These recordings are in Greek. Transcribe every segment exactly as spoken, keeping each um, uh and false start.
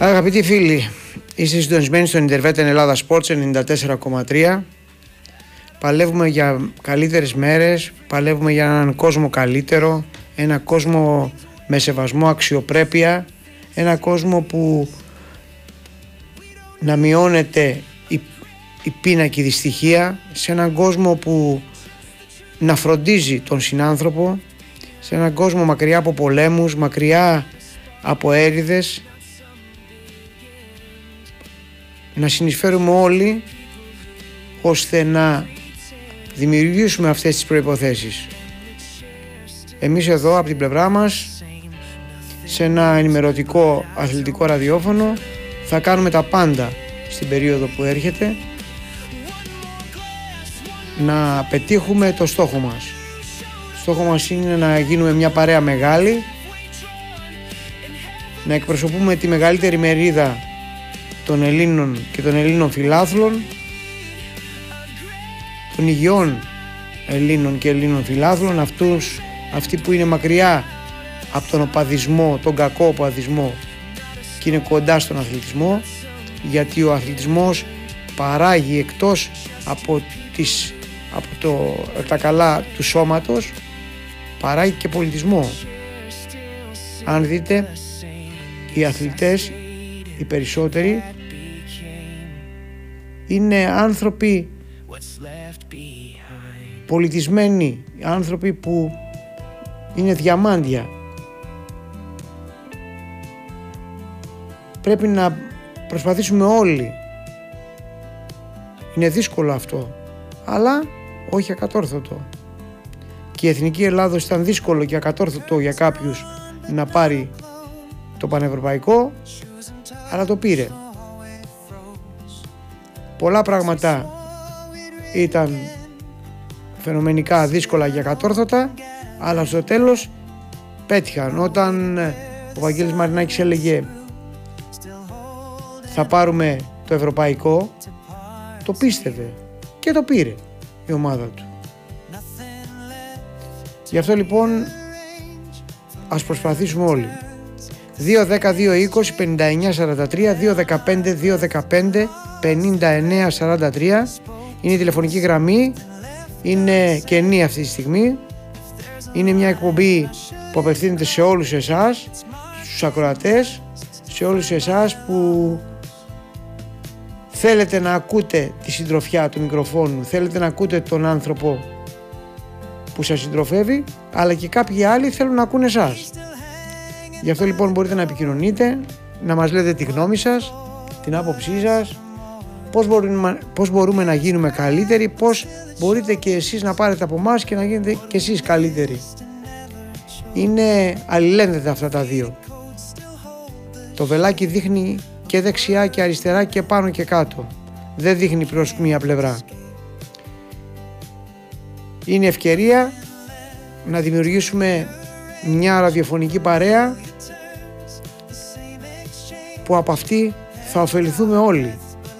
Αγαπητοί φίλοι, είστε συντονισμένοι στο Intervet Ελλάδα Sports ενενήντα τέσσερα κόμμα τρία. Παλεύουμε για καλύτερες μέρες, παλεύουμε για έναν κόσμο καλύτερο, ένα κόσμο με σεβασμό, αξιοπρέπεια, ένα κόσμο που να μειώνεται η, η πείνα και η δυστυχία, σε έναν κόσμο που να φροντίζει τον συνάνθρωπο, σε έναν κόσμο μακριά από πολέμους, μακριά από έρηδες, να συνεισφέρουμε όλοι ώστε να δημιουργήσουμε αυτές τις προϋποθέσεις. Εμείς εδώ από την πλευρά μας, σε ένα ενημερωτικό αθλητικό ραδιόφωνο, θα κάνουμε τα πάντα στην περίοδο που έρχεται να πετύχουμε το στόχο μας. Το στόχο μας είναι να γίνουμε μια παρέα μεγάλη, να εκπροσωπούμε τη μεγαλύτερη μερίδα των Ελλήνων και των Ελλήνων φιλάθλων, των υγιών Ελλήνων και Ελλήνων φιλάθλων, αυτούς, αυτοί που είναι μακριά από τον οπαδισμό, τον κακό οπαδισμό, και είναι κοντά στον αθλητισμό, γιατί ο αθλητισμός παράγει, εκτός από, τις, από το, τα καλά του σώματος, παράγει και πολιτισμό. Αν δείτε, οι αθλητές, οι περισσότεροι, είναι άνθρωποι πολιτισμένοι, άνθρωποι που είναι διαμάντια. Πρέπει να προσπαθήσουμε όλοι. Είναι δύσκολο αυτό, αλλά όχι ακατόρθωτο. Και η Εθνική Ελλάδος ήταν δύσκολο και ακατόρθωτο για κάποιους να πάρει το πανευρωπαϊκό, αλλά το πήρε. Πολλά πράγματα ήταν φαινομενικά δύσκολα και ακατόρθωτα, αλλά στο τέλος πέτυχαν. Όταν ο Βαγγέλης Μαρινάκης έλεγε θα πάρουμε το ευρωπαϊκό, το πίστευε και το πήρε η ομάδα του. Γι' αυτό λοιπόν ας προσπαθήσουμε όλοι. δύο δέκα δύο είκοσι πενήντα εννιά σαράντα τρία, δύο δεκαπέντε δύο δεκαπέντε πενήντα εννιά σαράντα τρία είναι η τηλεφωνική γραμμή. Είναι κενή αυτή τη στιγμή. Είναι μια εκπομπή που απευθύνεται σε όλους εσάς, στους ακροατές, σε όλους εσάς που θέλετε να ακούτε τη συντροφιά του μικροφόνου, θέλετε να ακούτε τον άνθρωπο που σας συντροφεύει, αλλά και κάποιοι άλλοι θέλουν να ακούνε εσάς. Γι' αυτό λοιπόν μπορείτε να επικοινωνείτε, να μας λέτε τη γνώμη σας, την άποψή σας, πώς μπορούμε, πώς μπορούμε να γίνουμε καλύτεροι, πώς μπορείτε και εσείς να πάρετε από εμάς και να γίνετε και εσείς καλύτεροι. Είναι αλληλένδετα αυτά τα δύο. Το βελάκι δείχνει και δεξιά και αριστερά και πάνω και κάτω. Δεν δείχνει προς μία πλευρά. Είναι ευκαιρία να δημιουργήσουμε μια ραδιοφωνική παρέα που από αυτή θα ωφεληθούμε όλοι.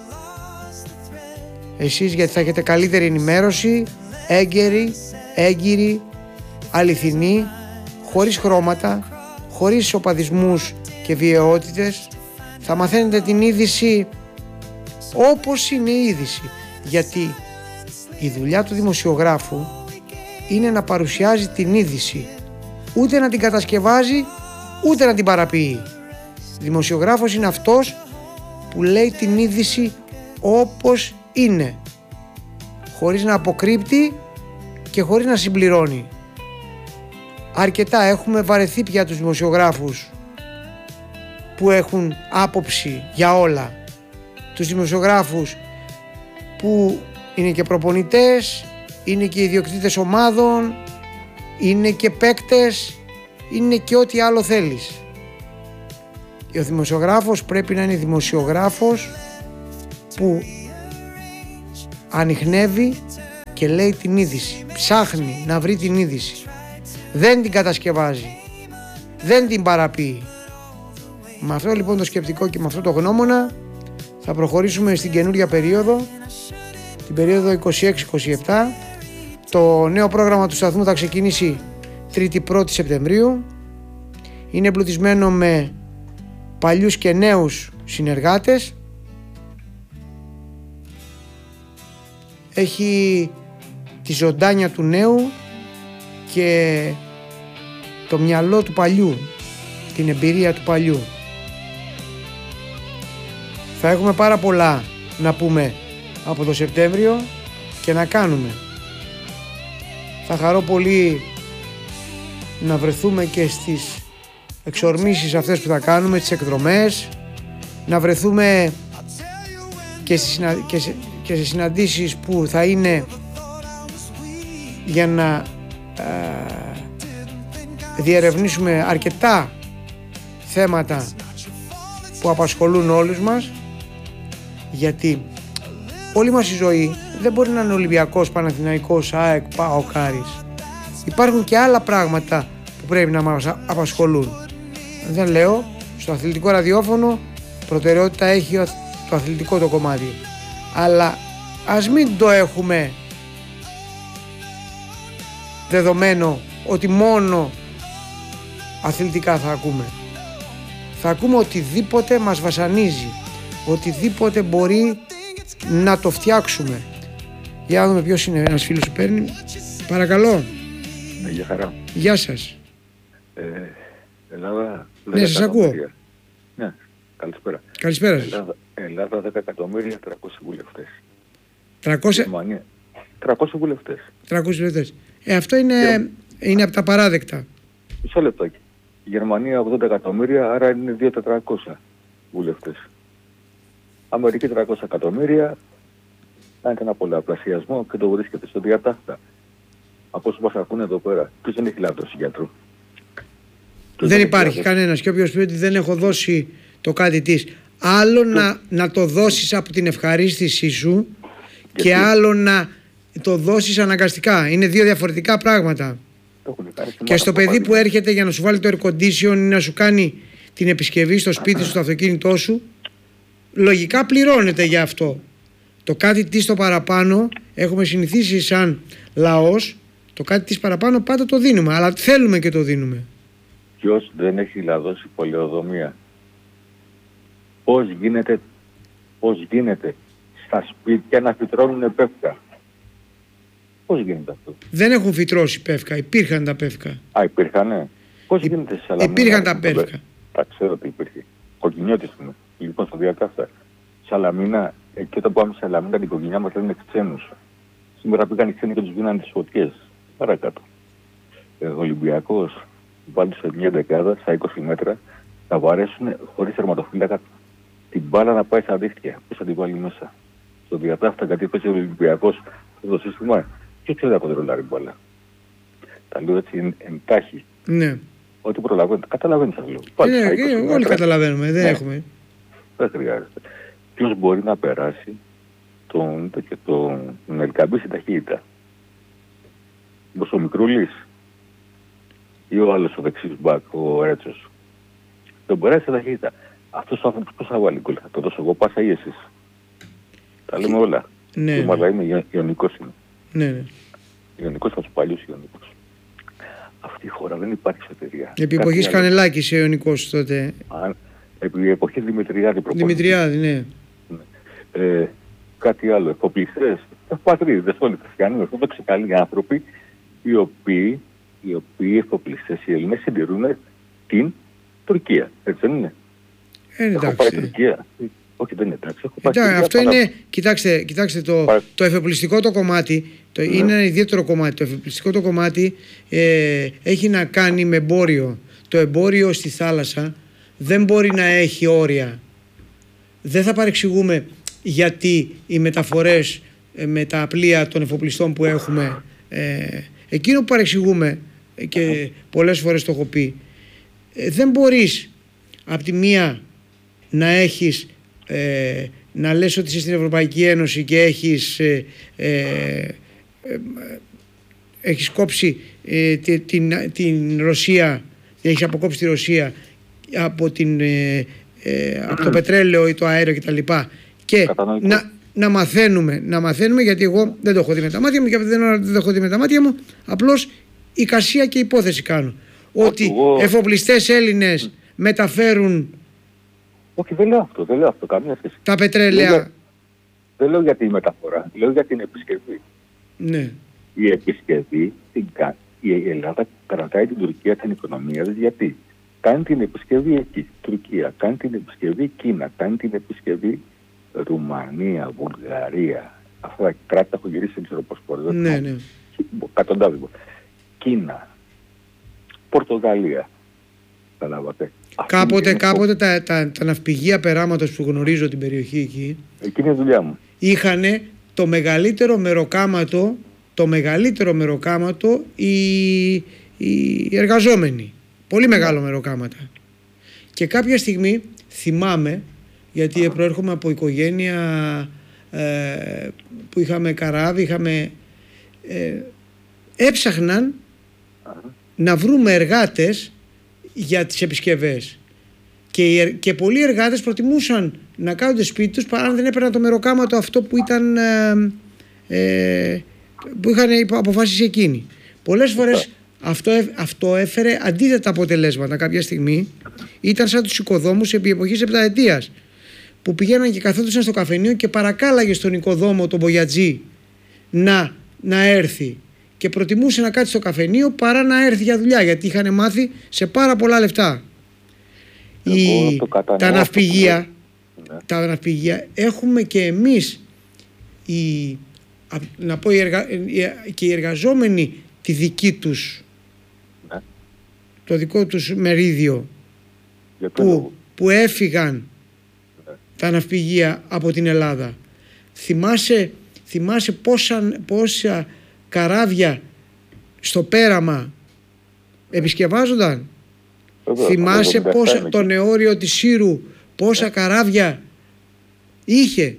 Εσείς γιατί θα έχετε καλύτερη ενημέρωση, έγκαιρη, έγκυρη, αληθινή, χωρίς χρώματα, χωρίς οπαδισμούς και βιαιότητες. Θα μαθαίνετε την είδηση όπως είναι η είδηση, γιατί η δουλειά του δημοσιογράφου είναι να παρουσιάζει την είδηση, ούτε να την κατασκευάζει, ούτε να την παραποιεί. Δημοσιογράφος είναι αυτός που λέει την είδηση όπως είναι, χωρίς να αποκρύπτει και χωρίς να συμπληρώνει. Αρκετά έχουμε βαρεθεί πια τους δημοσιογράφους που έχουν άποψη για όλα. Τους δημοσιογράφους που είναι και προπονητές, είναι και ιδιοκτήτες ομάδων, είναι και παίκτες, είναι και ό,τι άλλο θέλεις. Ο δημοσιογράφος πρέπει να είναι δημοσιογράφος που ανιχνεύει και λέει την είδηση, ψάχνει να βρει την είδηση, δεν την κατασκευάζει, δεν την παραποιεί. Με αυτό λοιπόν το σκεπτικό και με αυτό το γνώμονα θα προχωρήσουμε στην καινούρια περίοδο, την περίοδο είκοσι έξι είκοσι επτά. Το νέο πρόγραμμα του σταθμού θα ξεκινήσει τρίτη πρώτη Σεπτεμβρίου. Είναι εμπλουτισμένο με παλιούς και νέους συνεργάτες, έχει τη ζωντάνια του νέου και το μυαλό του παλιού, την εμπειρία του παλιού. Θα έχουμε πάρα πολλά να πούμε από το Σεπτέμβριο και να κάνουμε. Θα χαρώ πολύ να βρεθούμε και στις εξορμήσεις αυτές που θα κάνουμε, τις εκδρομές, να βρεθούμε και, στις συνα... και, σε... και σε συναντήσεις που θα είναι για να ε, διερευνήσουμε αρκετά θέματα που απασχολούν όλους μας, γιατί όλη μας η ζωή δεν μπορεί να είναι Ολυμπιακός, Παναθηναϊκός, ΑΕΚ, ΠΑΟΚ, Άρης. Υπάρχουν και άλλα πράγματα που πρέπει να μας απασχολούν. Δεν λέω, στο αθλητικό ραδιόφωνο προτεραιότητα έχει το αθλητικό το κομμάτι, αλλά ας μην το έχουμε δεδομένο ότι μόνο αθλητικά θα ακούμε. Θα ακούμε οτιδήποτε μας βασανίζει, οτιδήποτε μπορεί να το φτιάξουμε. Για να δούμε ποιος είναι. Ένας φίλος σου παίρνει. Παρακαλώ. Ναι, για χαρά. Γεια σας. Ε, Ελλάδα... Ναι, σας ακούω. Ναι, καλησπέρα. Καλησπέρα σας. Ελλάδα, Ελλάδα δέκα εκατομμύρια τριακόσιοι βουλευτές. τριακόσια... Γερμανία τριακόσιοι βουλευτές. τριακόσιοι βουλευτές. Ε, αυτό είναι, yeah. είναι από τα παράδεκτα. Μισό λεπτάκι. Η Γερμανία ογδόντα εκατομμύρια, άρα είναι δύο χιλιάδες τετρακόσιοι βουλευτές. Αμερική τριακόσια εκατομμύρια, κάνετε ένα πολλαπλασιασμό και το βρίσκεται στο διατάφτα. Από όσους μας ακούνε εδώ πέρα, ποιος δεν έχει λάβει γιατρού. Δεν, δεν υπάρχει κανένας, και όποιος πει ότι δεν έχω δώσει το κάτι της. Άλλο να, να το δώσεις από την ευχαρίστησή σου και, και άλλο να το δώσεις αναγκαστικά. Είναι δύο διαφορετικά πράγματα. Και στο παιδί που έρχεται για να σου βάλει το air condition ή να σου κάνει την επισκευή στο σπίτι σου, στο αυτοκίνητό σου, λογικά πληρώνεται για αυτό. Το κάτι της το παραπάνω έχουμε συνηθίσει σαν λαός, το κάτι της παραπάνω πάντα το δίνουμε, αλλά θέλουμε και το δίνουμε. Ποιος δεν έχει λαδώσει πολεοδομία? Πώς γίνεται, πώς γίνεται στα σπίτια να φυτρώνουν πεύκα? Πώς γίνεται αυτό? Δεν έχουν φυτρώσει πεύκα, υπήρχαν τα πεύκα. Α, υπήρχανε. Πώς Υ... γίνεται σε Σαλαμίνα? Υπήρχαν τα πεύκα. Τα ξέρω ότι υπήρχε. Κοκκινιώτης είναι. Λοιπόν, στο διακάφτα. Σαλαμίνα, εκεί όταν πάμε σε Σαλαμίνα την οικογένειά μας λένε ξένους. Σήμερα πήγαν οι ξένοι και τους δίνανε τις φωτιές. Παρακάτω. Ε, ο Ολυμπιακός βάλει σε μια δεκάδα, στα είκοσι μέτρα, να βαρέσουν χωρίς τερματοφύλακα την μπάλα να πάει στα δίχτυα. Πώς θα την βάλει μέσα? Στο διατάφτα, γιατί παίζει ο Ολυμπιακός στο σύστημα, και ξέρει να κοντρολάρει την μπάλα. Τα λέω έτσι εντάχει. Ναι. Ό,τι προλαβαίνετε, καταλαβαίνεις αυτό. Ναι, και όλοι μέτρα. Καταλαβαίνουμε, δεν ναι. έχουμε. Δεν χρειάζεται. Ποιος μπορεί να περάσει τον, και τον Ελκαμπή στην ταχύτητα? Όπως ο Μικρούλης ή ο άλλος ο δεξής μπακ, ο Ρέτσος? Τον περάσει στην ταχύτητα. Αυτός ο άνθρωπος πώς θα βάλει γκολ? Θα το δώσω εγώ πάσα ή εσείς? Τα λέμε όλα. Ναι, ναι. Αλλά είμαι Ιωνικός είναι. Ναι, ναι. Ιωνικός από τους παλιούς Ιωνικούς. Αυτή η χώρα δεν υπάρχει εταιρεία. Επί εποχής Κανελάκης ο Ιωνικός τότε. Α, επί εποχής Δημητριάδη προπονητή. Δημητριάδη, ναι. ναι. Ε, κάτι άλλο. Εφοπλιστές, ευπατρίδες, όλοι οι χριστιανοί, ορθόδοξοι καλοί άνθρωποι, οι οποίοι, οι οποίοι εφοπλιστές, οι Έλληνες, συντηρούν την Τουρκία. Έτσι δεν είναι? Ε, Έχω πάει Τουρκία. Όχι, δεν είναι εντάξει. Έχω πάει Κοιτά, αυτό παρα... είναι, κοιτάξτε, κοιτάξτε το, παρα... το εφοπλιστικό το κομμάτι, το, ναι. είναι ένα ιδιαίτερο κομμάτι. Το εφοπλιστικό το κομμάτι ε, έχει να κάνει με εμπόριο. Το εμπόριο στη θάλασσα δεν μπορεί να έχει όρια. Δεν θα παρεξηγούμε γιατί οι μεταφορές ε, με τα πλοία των εφοπλιστών που έχουμε, ε, εκείνο που παρεξηγούμε και πολλές φορές το έχω πει, ε, δεν μπορείς από τη μία να έχεις ε, να λες ότι είσαι στην Ευρωπαϊκή Ένωση και έχεις ε, ε, ε, έχεις κόψει ε, την, την, την Ρωσία, έχεις αποκόψει τη Ρωσία από, την, ε, ε, από το πετρέλαιο ή το αέριο κτλ. Και να, να μαθαίνουμε, να μαθαίνουμε, γιατί εγώ δεν το έχω δει με τα μάτια μου και δεν το έχω δει με τα μάτια μου, απλώς εικασία και υπόθεση κάνω. Ότι εγώ... εφοπλιστές Έλληνες μεταφέρουν Όχι, δεν λέω αυτό, δεν λέω αυτό, καμία σχέση. Τα πετρέλαια. Λέω, δεν λέω για τη μεταφορά, λέω για την επισκευή. Ναι. Η επισκευή, την, η Ελλάδα κρατάει την Τουρκία την οικονομία της γιατί κάνει την επισκευή εκεί, Τουρκία, κάνει την επισκευή Κίνα, κάνει την επισκευή Ρουμανία, Βουλγαρία. Αυτά τα κράτη τα έχω γυρίσει, δεν ξέρω πώς πω. Ναι, ναι. Κατοντάδες. Κίνα, Πορτογαλία. Καταλάβατε. Κάποτε, κάποτε τα, τα, τα ναυπηγεία περάματος που γνωρίζω την περιοχή εκεί. Εκείνη είναι η δουλειά μου. Είχανε το μεγαλύτερο μεροκάματο, το μεγαλύτερο μεροκάματο οι, οι εργαζόμενοι. Πολύ μεγάλο μεροκάματα. Και κάποια στιγμή θυμάμαι, γιατί προέρχομαι από οικογένεια ε, που είχαμε καράβι, είχαμε, ε, έψαχναν να βρούμε εργάτες για τις επισκευές. Και, και πολλοί εργάτες προτιμούσαν να κάνουν σπίτι τους παρά αν δεν έπαιρναν το μεροκάματο αυτό που ήταν ε, ε, που είχαν αποφασίσει εκείνοι. Πολλές φορές αυτό, αυτό έφερε αντίθετα αποτελέσματα κάποια στιγμή. Ήταν σαν τους οικοδόμους επί εποχής επταετίας που πηγαίναν και καθόντουσαν στο καφενείο και παρακάλαγε στον οικοδόμο τον μπογιατζή να, να έρθει και προτιμούσε να κάτσει στο καφενείο παρά να έρθει για δουλειά, γιατί είχαν μάθει σε πάρα πολλά λεφτά. Η, τα ναυπηγεία ναι. τα ναυπηγεία έχουμε και εμείς οι, να πω, οι εργα, και οι εργαζόμενοι τη δική τους ναι. το δικό τους μερίδιο που, που έφυγαν ναι. τα ναυπηγεία από την Ελλάδα. Θυμάσαι, θυμάσαι πόσα, πόσα καράβια στο πέραμα επισκευάζονταν. Βέβαια, θυμάσαι πόσα, το νεόριο της Σύρου πόσα ναι. καράβια είχε.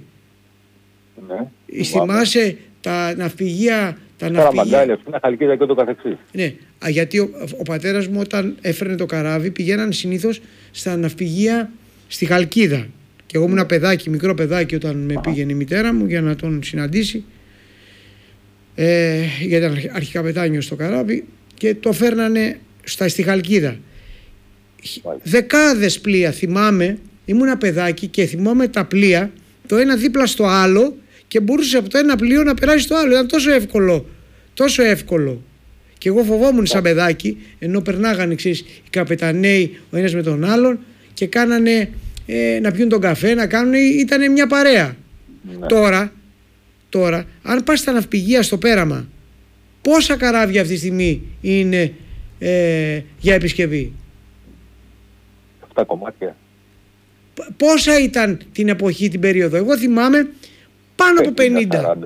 Ναι, θυμάσαι τα ναυπηγεία. Τα ναυπηγεία. Τα Χαλκίδα και το καθεξής. Ναι, γιατί ο, ο πατέρας μου όταν έφερνε το καράβι πηγαίναν συνήθως στα ναυπηγεία στη Χαλκίδα. Και εγώ ήμουν ένα παιδάκι, μικρό παιδάκι όταν με πήγαινε η μητέρα μου για να τον συναντήσει. Ε, γιατί ήταν αρχικά πετάνιο στο καράβι και το φέρνανε στα, στη Χαλκίδα. Δεκάδες πλοία θυμάμαι, ήμουν ένα παιδάκι και θυμάμαι τα πλοία το ένα δίπλα στο άλλο και μπορούσε από το ένα πλοίο να περάσει στο άλλο. Ήταν τόσο εύκολο, τόσο εύκολο. Και εγώ φοβόμουν σαν παιδάκι, ενώ περνάγανε ξέρεις, οι καπεταναίοι ο ένας με τον άλλον και κάνανε ε, να πιούν τον καφέ, να κάνουν, ήταν μια παρέα. Ναι. Τώρα, τώρα, αν πας στα ναυπηγεία στο πέραμα, πόσα καράβια αυτή τη στιγμή είναι ε, για επισκευή? Αυτά κομμάτια. Πόσα ήταν την εποχή, την περίοδο? Εγώ θυμάμαι πάνω από πενήντα.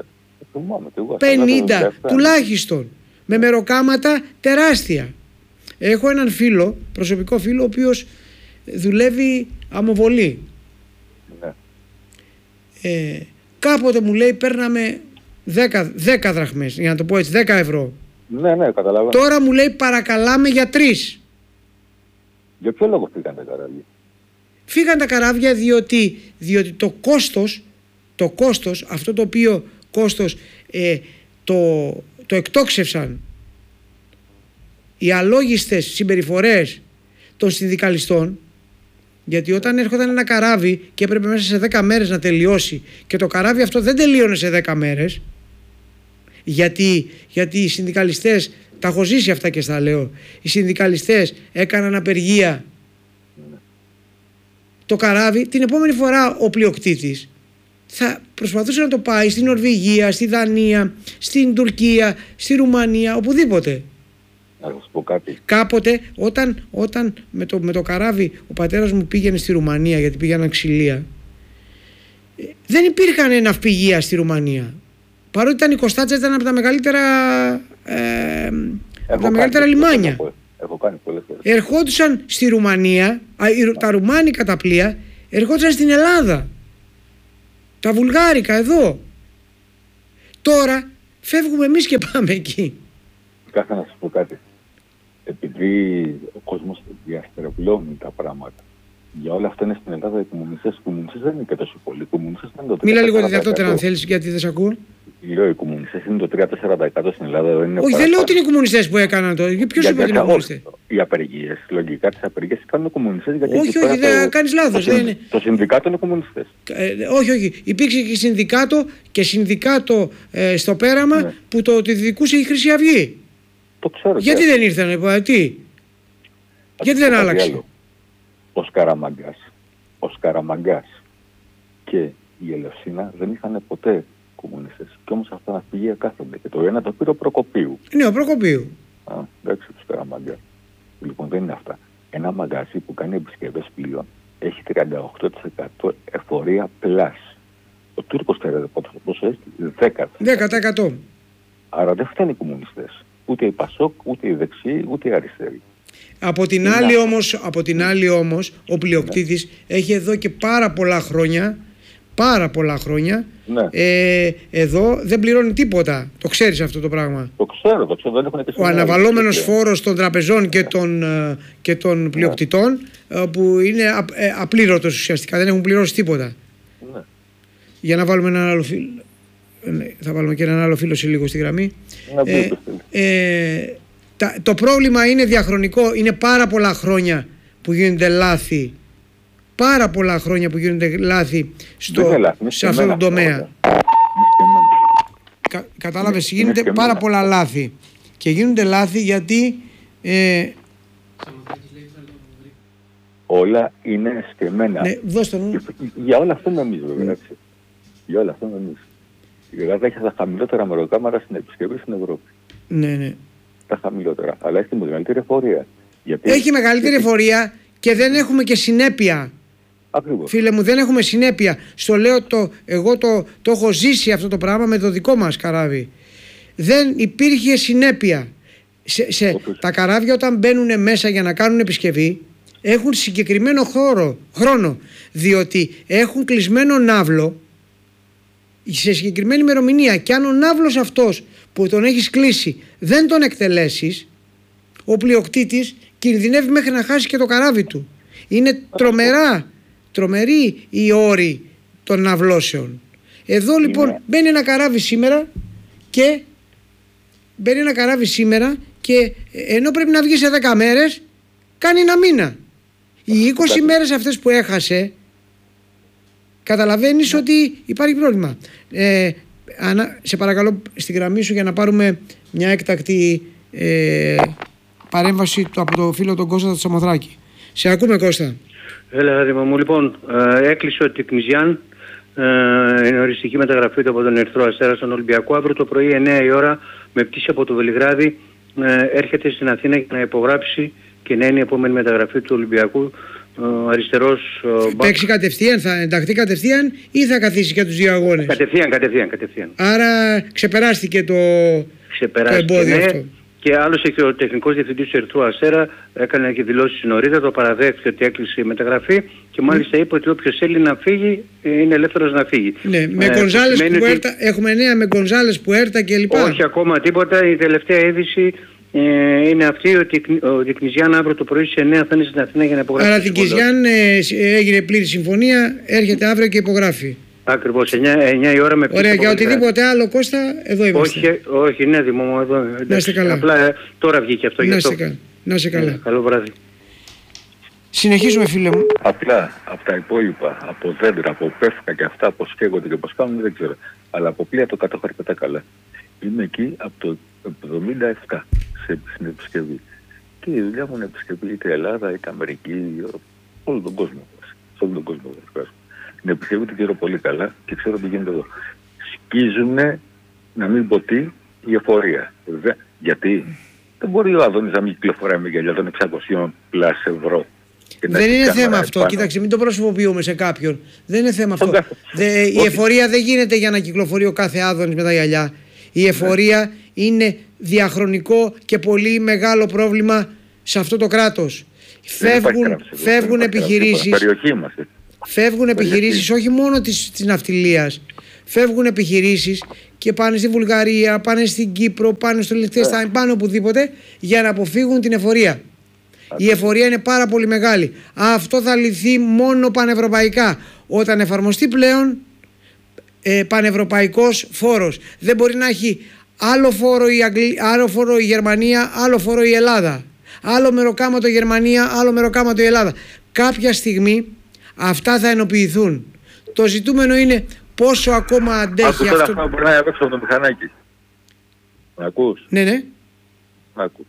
πενήντα τουλάχιστον. Με μεροκάματα τεράστια. Έχω έναν φίλο, προσωπικό φίλο, ο οποίος δουλεύει αμοβολή. Ναι. Ε, κάποτε μου λέει παίρναμε δέκα δραχμές, για να το πω έτσι, δέκα ευρώ. Ναι, ναι, καταλαβαίνω. Τώρα μου λέει παρακαλάμε για τρεις. Για ποιο λόγο φύγαν τα καράβια? Φύγαν τα καράβια διότι, διότι το κόστος, το κόστος, αυτό το οποίο κόστος ε, το, το εκτόξευσαν οι αλόγιστες συμπεριφορές των συνδικαλιστών, γιατί όταν έρχονταν ένα καράβι και έπρεπε μέσα σε δέκα μέρες να τελειώσει και το καράβι αυτό δεν τελείωνε σε δέκα μέρες, γιατί, γιατί οι συνδικαλιστές, τα έχω ζήσει αυτά και στα λέω, οι συνδικαλιστές έκαναν απεργία, το καράβι την επόμενη φορά ο πλειοκτήτης θα προσπαθούσε να το πάει στην Νορβηγία, στη Δανία, στην Τουρκία, στη Ρουμανία, οπουδήποτε. Να σας πω κάτι. Κάποτε όταν, όταν με, το, με το καράβι ο πατέρας μου πήγαινε στη Ρουμανία, γιατί πήγαιναν ξυλία, δεν υπήρχαν ναυπηγεία στη Ρουμανία. Παρότι ήταν η Κωνσταντζα, ήταν από τα μεγαλύτερα, ε, από τα μεγαλύτερα λιμάνια. Έχω, έχω κάνει πολλές φορές. Ερχόντουσαν στη Ρουμανία, α, τα ρουμάνικα τα πλοία, ερχόντουσαν στην Ελλάδα. Τα βουλγάρικα εδώ. Τώρα φεύγουμε εμείς και πάμε εκεί. Κάθε να σας πω κάτι. Επειδή ο κόσμος διαστερευλώνει τα πράγματα, Για όλα αυτά είναι στην Ελλάδα οι κομμουνιστές. Οι κομμουνιστές δεν είναι και τόσο πολλοί. Οι κομμουνιστές δεν είναι το Μίλα λίγο δυνατότερα αν θέλεις, γιατί δεν σε ακούω. Λέω οι κομμουνιστές είναι το τρία με τέσσερα τοις εκατό στην Ελλάδα. Δεν είναι. Όχι, δεν λέω ότι είναι οι κομμουνιστές που έκαναν το. Ποιος είπε ότι είναι κομμουνιστές? Οι απεργίες, λογικά τις απεργίες κάνουν οι κομμουνιστές. Όχι, όχι, δεν κάνεις λάθος. Το, είναι. το συνδικάτο είναι κομμουνιστές. Ε, όχι, όχι. Υπήρξε και συνδικάτο και συνδικάτο ε, στο πέραμα ναι. που το διδικούσε η Χρυσή Αυγή. Το ξέρω. Γιατί δεν ήρθανε, τι. Γιατί δεν άλλαξε. Ο Σκαραμαγκάς, ο Σκαραμαγκάς και η Ελευσίνα δεν είχαν ποτέ κομμουνιστές. Και όμως αυτά τα ναυπηγεία κάθονται. Και το ένα το πήρε ο Προκοπίου. Ναι, ο Προκοπίου. Α, εντάξει, του Σκαραμαγκά. Λοιπόν, δεν είναι αυτά. Ένα μαγαζί που κάνει επισκευές πλοίων έχει τριάντα οκτώ τοις εκατό εφορία πλάς. Ο Τούρκος ξέρετε πόσο έχει, δέκα τοις εκατό. Άρα δεν φτάνει οι κομμουνιστές. Ούτε οι Πασόκ, ούτε οι δεξιοί, ούτε οι αριστεροί. Από την, άλλη όμως, από την άλλη όμως, ο πλειοκτήτης ναι. έχει εδώ και πάρα πολλά χρόνια, πάρα πολλά χρόνια, ναι. ε, εδώ δεν πληρώνει τίποτα. Το ξέρεις αυτό το πράγμα? Το ξέρω, το ξέρω. Δεν έχουν ο αναβαλώμενος φόρος των τραπεζών και των, και των πλειοκτητών, ναι. που είναι α, ε, απλήρωτος ουσιαστικά, δεν έχουν πληρώσει τίποτα. Ναι. Για να βάλουμε έναν άλλο φίλο. Θα βάλουμε και έναν άλλο φίλο σε λίγο στη γραμμή. Ε, ε, τα, το πρόβλημα είναι διαχρονικό. Είναι πάρα πολλά χρόνια που γίνονται λάθη. Πάρα πολλά χρόνια που γίνονται λάθη στο, σε αυτό το τομέα. Κα, κατάλαβες, γίνονται πάρα πολλά λάθη. Και γίνονται λάθη γιατί ε, όλα είναι σκεμμένα. Ναι, δώστε μου. Για όλα αυτό νομίζω βέβαια. Mm. Για όλα αυτό νομίζω. Η Ελλάδα έχει τα χαμηλότερα μεροκάμαρα στην επισκευή στην Ευρώπη. Ναι, ναι. Τα χαμηλότερα. Αλλά έχει τη μεγαλύτερη εφορία. Γιατί... Έχει μεγαλύτερη γιατί... εφορία και δεν έχουμε και συνέπεια. Ακριβώς. Φίλε μου, δεν έχουμε συνέπεια. Στο λέω το, εγώ το, το έχω ζήσει αυτό το πράγμα με το δικό μας καράβι. Δεν υπήρχε συνέπεια. Σε, σε, τα καράβια όταν μπαίνουν μέσα για να κάνουν επισκευή έχουν συγκεκριμένο χώρο, χρόνο. Διότι έχουν κλεισμένο ναύλο σε συγκεκριμένη ημερομηνία. Και αν ο ναύλος αυτός που τον έχεις κλείσει δεν τον εκτελέσεις, ο πλειοκτήτης κινδυνεύει μέχρι να χάσει και το καράβι του. Είναι τρομερά, τρομερή η όρη των ναυλώσεων. Εδώ λοιπόν είναι. μπαίνει ένα καράβι σήμερα και μπαίνει ένα καράβι σήμερα και ενώ πρέπει να βγει σε δέκα μέρες κάνει ένα μήνα. Οι είκοσι μέρες αυτές που έχασε, καταλαβαίνεις ναι. ότι υπάρχει πρόβλημα. Ε, ανα, σε παρακαλώ στη γραμμή σου για να πάρουμε μια έκτακτη ε, παρέμβαση του, από το φίλο τον Κώστα Τσαμοθράκη. Σε ακούμε, Κώστα. Έλα, Δήμα μου. Λοιπόν, ε, έκλεισε ο Τικνιζιάν, ε, είναι οριστική μεταγραφή του από τον Ερυθρό Αστέρα στον Ολυμπιακό. Αύριο το πρωί εννιά η ώρα με πτήση από το Βελιγράδι ε, έρχεται στην Αθήνα για να υπογράψει και να είναι η επόμενη μεταγραφή του Ολυμπιακού. Ο αριστερός παίξει κατευθείαν, θα ενταχθεί κατευθείαν ή θα καθίσει για τους δύο αγώνες? Κατευθείαν, κατευθείαν, κατευθείαν. Άρα ξεπεράστηκε το, ξεπεράστηκε, το εμπόδιο ναι. αυτό. Και άλλωστε και ο τεχνικός διευθυντής του Ερυθρού Αστέρα έκανε και δηλώσεις νωρίτερα, το παραδέχθηκε ότι έκλεισε η μεταγραφή και μάλιστα είπε ότι όποιος θέλει να φύγει είναι ελεύθερος να φύγει. Ναι, με ε, Γκονζάλες που έρτα, ότι... έχουμε νέα με Γκονζάλες που έρτα και λοιπά. Όχι ακόμα τίποτα, η τελευταία είδηση ε, είναι αυτή ότι ο Τικνιζιάν αύριο το πρωί στις εννιά θα είναι στην Αθήνα για να υπογράψει. Άρα Τικνιζιάν ε, έγινε πλήρη συμφωνία, έρχεται αύριο και υπογράφει. Ακριβώς, εννιά η ώρα με πτήση. Ωραία, για οτιδήποτε άλλο, Κώστα, εδώ είμαστε. Όχι, όχι, ναι, Δημό μου, εδώ. Να είστε καλά. Απλά ε, τώρα βγήκε αυτό. Να είστε καλά. Να είστε καλά. Ε, καλό βράδυ. Συνεχίζουμε, φίλε μου. Απλά από τα υπόλοιπα, από δέντρα, από πέφκα και αυτά, πώς καίγονται και πώς κάνουν, δεν ξέρω. Αλλά από πλοία το κάτω αρκετά καλά. Είμαι εκεί από το εβδομήντα επτά σε, στην επισκευή. Και η δουλειά μου είναι επισκευή είτε Ελλάδα είτε Αμερική, όλο τον κόσμο. Σε όλο τον κόσμο. Την επισκευή την ξέρω πολύ καλά και ξέρω τι γίνεται εδώ. Σκίζουνε, να μην πω τι, η εφορία. Βέβαια, γιατί δεν μπορεί ο Αδόνης να μην κυκλοφοράει με γυαλιά των εξακόσια πλάς ευρώ. Δεν είναι θέμα αυτό. Πάνω. Κοίταξε, μην το προσωποποιούμε σε κάποιον. Δεν είναι θέμα αυτό. Δε, η εφορία δεν γίνεται για να κυκλοφορεί ο κάθε Άδωνης με τα γυαλιά. Η εφορία ναι. είναι διαχρονικό και πολύ μεγάλο πρόβλημα σε αυτό το κράτος. Φεύγουν, φεύγουν επιχειρήσεις. Φεύγουν επιχειρήσεις όχι μόνο της, της ναυτιλίας. Φεύγουν επιχειρήσεις και πάνε στη Βουλγαρία, πάνε στην Κύπρο, πάνε στο Λιχτενστάιν, πάνε οπουδήποτε για να αποφύγουν την εφορία. Η εφορία είναι πάρα πολύ μεγάλη. Αυτό θα λυθεί μόνο πανευρωπαϊκά. Όταν εφαρμοστεί πλέον ε, πανευρωπαϊκός φόρος. Δεν μπορεί να έχει άλλο φόρο, η Αγγλ... άλλο φόρο η Γερμανία, άλλο φόρο η Ελλάδα. Άλλο μεροκάματο η Γερμανία, άλλο μεροκάματο η Ελλάδα. Κάποια στιγμή αυτά θα ενοποιηθούν. Το ζητούμενο είναι πόσο ακόμα αντέχει αυτό. Αυτό τώρα μπορεί να έπαιξε από το μηχανάκι. Με ακούς? Ναι, ναι. Με ακούς.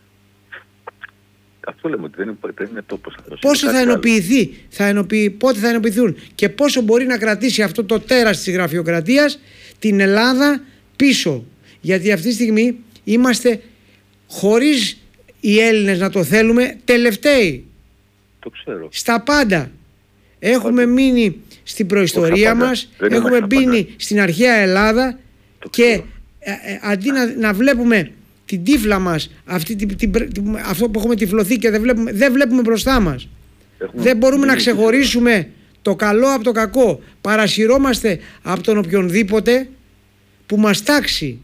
Αυτό λέμε ότι δεν είναι, δεν είναι τόπος. Πόσο θα ενοποιηθεί, θα ενοποιη... πότε θα ενοποιηθούν και πόσο μπορεί να κρατήσει αυτό το τέρας της γραφειοκρατίας την Ελλάδα πίσω. Γιατί αυτή τη στιγμή είμαστε, χωρίς οι Έλληνες να το θέλουμε, τελευταίοι. Το ξέρω. Στα πάντα. Έχουμε Άρα. μείνει στην προϊστορία μας, δεν έχουμε μείνει στην αρχαία Ελλάδα το και ε, ε, αντί να, να βλέπουμε την τύφλα μας, αυτή, την, την, την, αυτό που έχουμε τυφλωθεί και δεν βλέπουμε, δεν βλέπουμε μπροστά μας. Έχουμε δεν μπορούμε να ξεχωρίσουμε το καλό από το κακό. Παρασυρώμαστε από τον οποιονδήποτε που μας τάξει.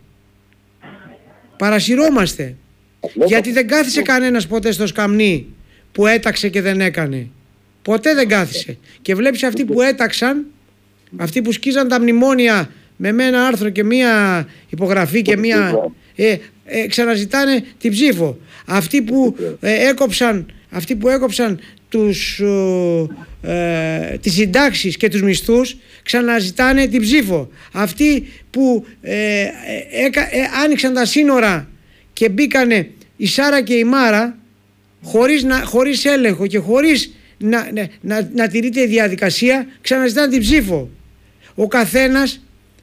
Παρασυρώμαστε. Γιατί δεν κάθισε κανένας ποτέ στο σκαμνί που έταξε και δεν έκανε. Ποτέ δεν κάθισε. Και βλέπεις αυτοί που έταξαν, αυτοί που σκίζαν τα μνημόνια με ένα άρθρο και μία υπογραφή και μία... Ε, ε, ξαναζητάνε την ψήφο. Αυτοί που ε, έκοψαν, αυτοί που έκοψαν τους, ε, τις συντάξεις και τους μισθούς ξαναζητάνε την ψήφο. Αυτοί που ε, ε, ε, ε, άνοιξαν τα σύνορα και μπήκανε η Σάρα και η Μάρα χωρίς, να, χωρίς έλεγχο και χωρίς να, να, να, να τηρείται η διαδικασία, ξαναζητάνε την ψήφο. Ο καθένας,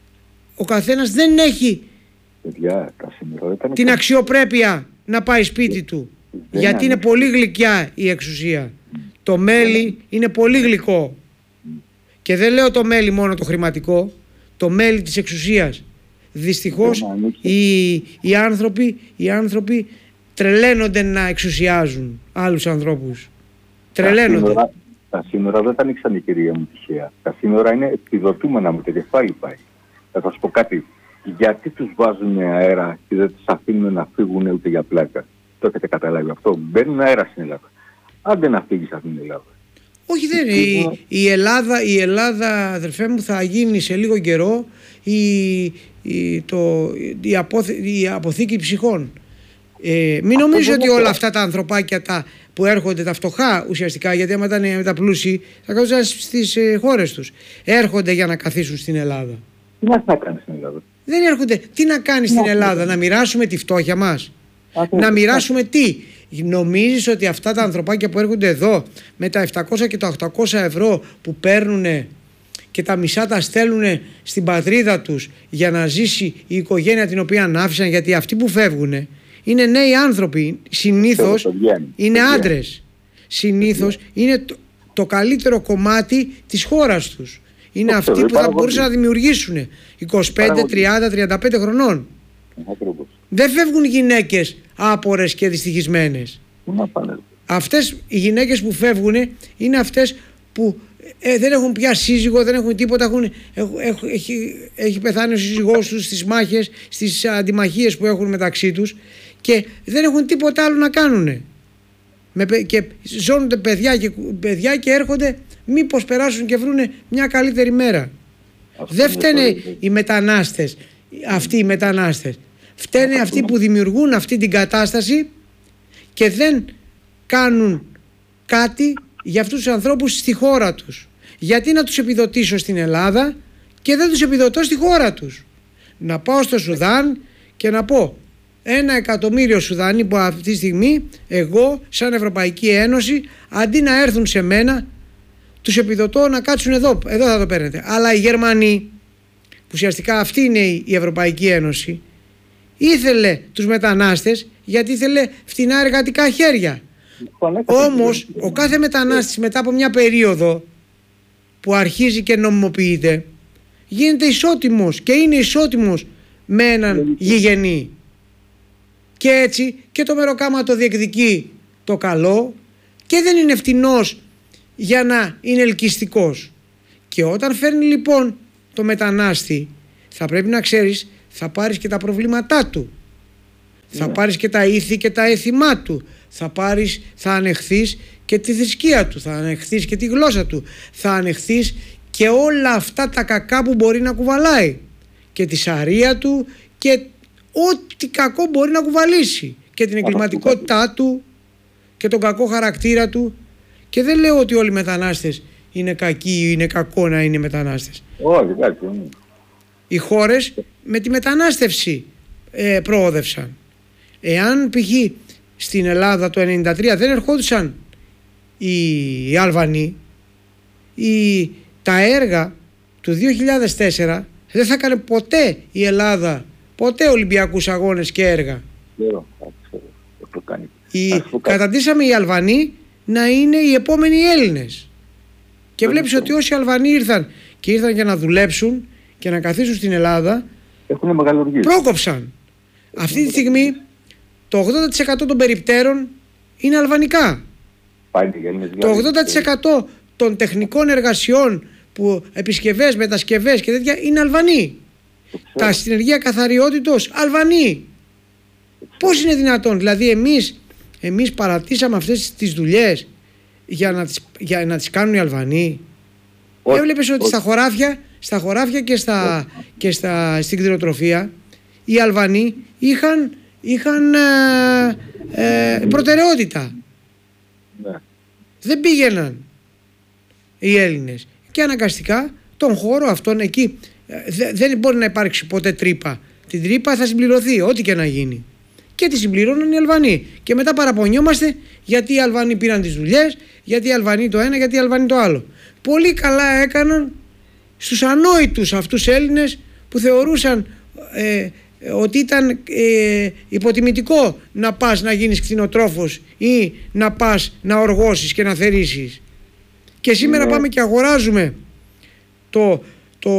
ο καθένας δεν έχει Παιδιά, ήταν την αξιοπρέπεια να πάει σπίτι του. Δεν γιατί είναι πολύ γλυκιά η εξουσία. Mm. Το μέλι mm. είναι πολύ γλυκό. Mm. Και δεν λέω το μέλι μόνο το χρηματικό, το μέλι της εξουσίας. Δυστυχώς οι, οι, άνθρωποι, οι άνθρωποι τρελαίνονται να εξουσιάζουν άλλους ανθρώπους. Τρελαίνονται. Τα σύνορα, τα σύνορα δεν τα ανοίξαν η κυρία μου τυχαία. Τα σύνορα είναι επιδοτούμενα, με το κεφάλι πάει. Θα σας πω κάτι. Γιατί τους βάζουν αέρα και δεν τους αφήνουν να φύγουν ούτε για πλάκα? Το έχετε καταλάβει αυτό? Μπαίνουν αέρα στην Ελλάδα. Άντε να φύγεις από την Ελλάδα. Όχι, δεν είναι. Η, η, Ελλάδα, η Ελλάδα, αδερφέ μου, θα γίνει σε λίγο καιρό η, η, το, η, αποθ, η αποθήκη ψυχών. Ε, μην νομίζω ότι όλα αυτά τα ανθρωπάκια τα, που έρχονται, τα φτωχά ουσιαστικά, γιατί άμα ήταν τα πλούσιοι θα καθόταν στις ε, χώρες τους, έρχονται για να καθίσουν στην Ελλάδα. Τι μας να κάνει στην Ελλάδα? Δεν έρχονται. Τι να κάνει στην Ελλάδα? Να μοιράσουμε τη φτώχεια μας? Να μοιράσουμε τι? Νομίζεις ότι αυτά τα ανθρωπάκια που έρχονται εδώ με τα επτακόσια και τα οκτακόσια ευρώ που παίρνουν και τα μισά τα στέλνουν στην πατρίδα τους για να ζήσει η οικογένεια την οποία άφησαν? Γιατί αυτοί που φεύγουν είναι νέοι άνθρωποι, συνήθως είναι άντρες, συνήθως είναι το, το καλύτερο κομμάτι της χώρας τους. Είναι το αυτοί που θα μπορούσαν να δημιουργήσουν είκοσι πέντε, τριάντα, τριάντα πέντε χρονών. Ακριβώς. Δεν φεύγουν γυναίκες άπορες και δυστυχισμένες. Αυτές οι γυναίκες που φεύγουν είναι αυτές που ε, δεν έχουν πια σύζυγο, δεν έχουν τίποτα. Έχουν, έχουν, έχουν, έχει, έχει πεθάνει ο σύζυγός τους στις μάχες, στις αντιμαχίες που έχουν μεταξύ τους και δεν έχουν τίποτα άλλο να κάνουν. Με, και ζώνονται παιδιά και, παιδιά και έρχονται μήπως περάσουν και βρούνε μια καλύτερη μέρα. Αυτό δεν φταίνε οι μετανάστες, αυτοί οι μετανάστες. Φταίνε αυτοί που δημιουργούν αυτή την κατάσταση και δεν κάνουν κάτι για αυτούς τους ανθρώπους στη χώρα τους. Γιατί να τους επιδοτήσω στην Ελλάδα και δεν τους επιδοτώ στη χώρα τους? Να πάω στο Σουδάν και να πω ένα εκατομμύριο Σουδανοί που αυτή τη στιγμή εγώ σαν Ευρωπαϊκή Ένωση αντί να έρθουν σε μένα τους επιδοτώ να κάτσουν εδώ, εδώ θα το παίρνετε. Αλλά οι Γερμανοί, που ουσιαστικά αυτή είναι η Ευρωπαϊκή Ένωση, ήθελε τους μετανάστες γιατί ήθελε φτηνά εργατικά χέρια. Όμως ο κάθε μετανάστης μετά από μια περίοδο που αρχίζει και νομιμοποιείται γίνεται ισότιμος και είναι ισότιμος με έναν γηγενή. Και έτσι και το μεροκάματο διεκδικεί το καλό και δεν είναι φτηνός για να είναι ελκυστικός. Και όταν φέρνει λοιπόν το μετανάστη, θα πρέπει να ξέρεις, θα πάρεις και τα προβλήματά του, yeah. θα πάρεις και τα ήθη και τα έθιμά του, θα πάρεις, θα ανεχθείς και τη θρησκεία του, θα ανεχθείς και τη γλώσσα του, θα ανεχθείς και όλα αυτά τα κακά που μπορεί να κουβαλάει και τη σαρία του και ό,τι κακό μπορεί να κουβαλήσει και την εγκληματικότητά του και τον κακό χαρακτήρα του. Και δεν λέω ότι όλοι οι μετανάστες είναι κακοί ή είναι κακό να είναι μετανάστες. Όχι, εντάξει. Οι χώρες με τη μετανάστευση ε, προόδευσαν. Εάν π.χ. στην Ελλάδα το χίλια εννιακόσια ενενήντα τρία δεν ερχόντουσαν οι, οι Αλβανοί, οι, τα έργα του δύο χιλιάδες τέσσερα δεν θα έκανε ποτέ η Ελλάδα, ποτέ Ολυμπιακούς αγώνες και έργα. Οι, καταντήσαμε οι Αλβανοί να είναι οι επόμενοι Έλληνες. Και βλέπεις ότι όσοι Αλβανοί ήρθαν και ήρθαν για να δουλέψουν και να καθίσουν στην Ελλάδα, πρόκοψαν. Αυτή τη στιγμή το ογδόντα τοις εκατό των περιπτέρων είναι αλβανικά. Το ογδόντα τοις εκατό των τεχνικών εργασιών που επισκευές, μετασκευές και τέτοια είναι Αλβανοί. Τα συνεργεία καθαριότητος Αλβανοί. Πώς είναι δυνατόν? Δηλαδή εμείς, εμείς παρατήσαμε αυτές τις δουλειές για να τις, για να τις κάνουν οι Αλβανοί. Έβλεπες ότι στα χωράφια, στα χωράφια και, στα, και στα, στην κτηνοτροφία οι Αλβανοί είχαν, είχαν ε, ε, προτεραιότητα. Ναι. Δεν πήγαιναν οι Έλληνες. Και αναγκαστικά τον χώρο αυτόν εκεί ε, δεν μπορεί να υπάρξει ποτέ τρύπα. Την τρύπα θα συμπληρωθεί ό,τι και να γίνει. Και τη συμπληρώνουν οι Αλβανοί. Και μετά παραπονιόμαστε γιατί οι Αλβανοί πήραν τις δουλειές, γιατί οι Αλβανοί το ένα, γιατί οι Αλβανοί το άλλο. Πολύ καλά έκαναν στους ανόητους αυτούς Έλληνες που θεωρούσαν ε, ότι ήταν ε, υποτιμητικό να πας να γίνεις κτηνοτρόφος ή να πας να οργώσεις και να θερήσεις. Και σήμερα πάμε και αγοράζουμε το, το,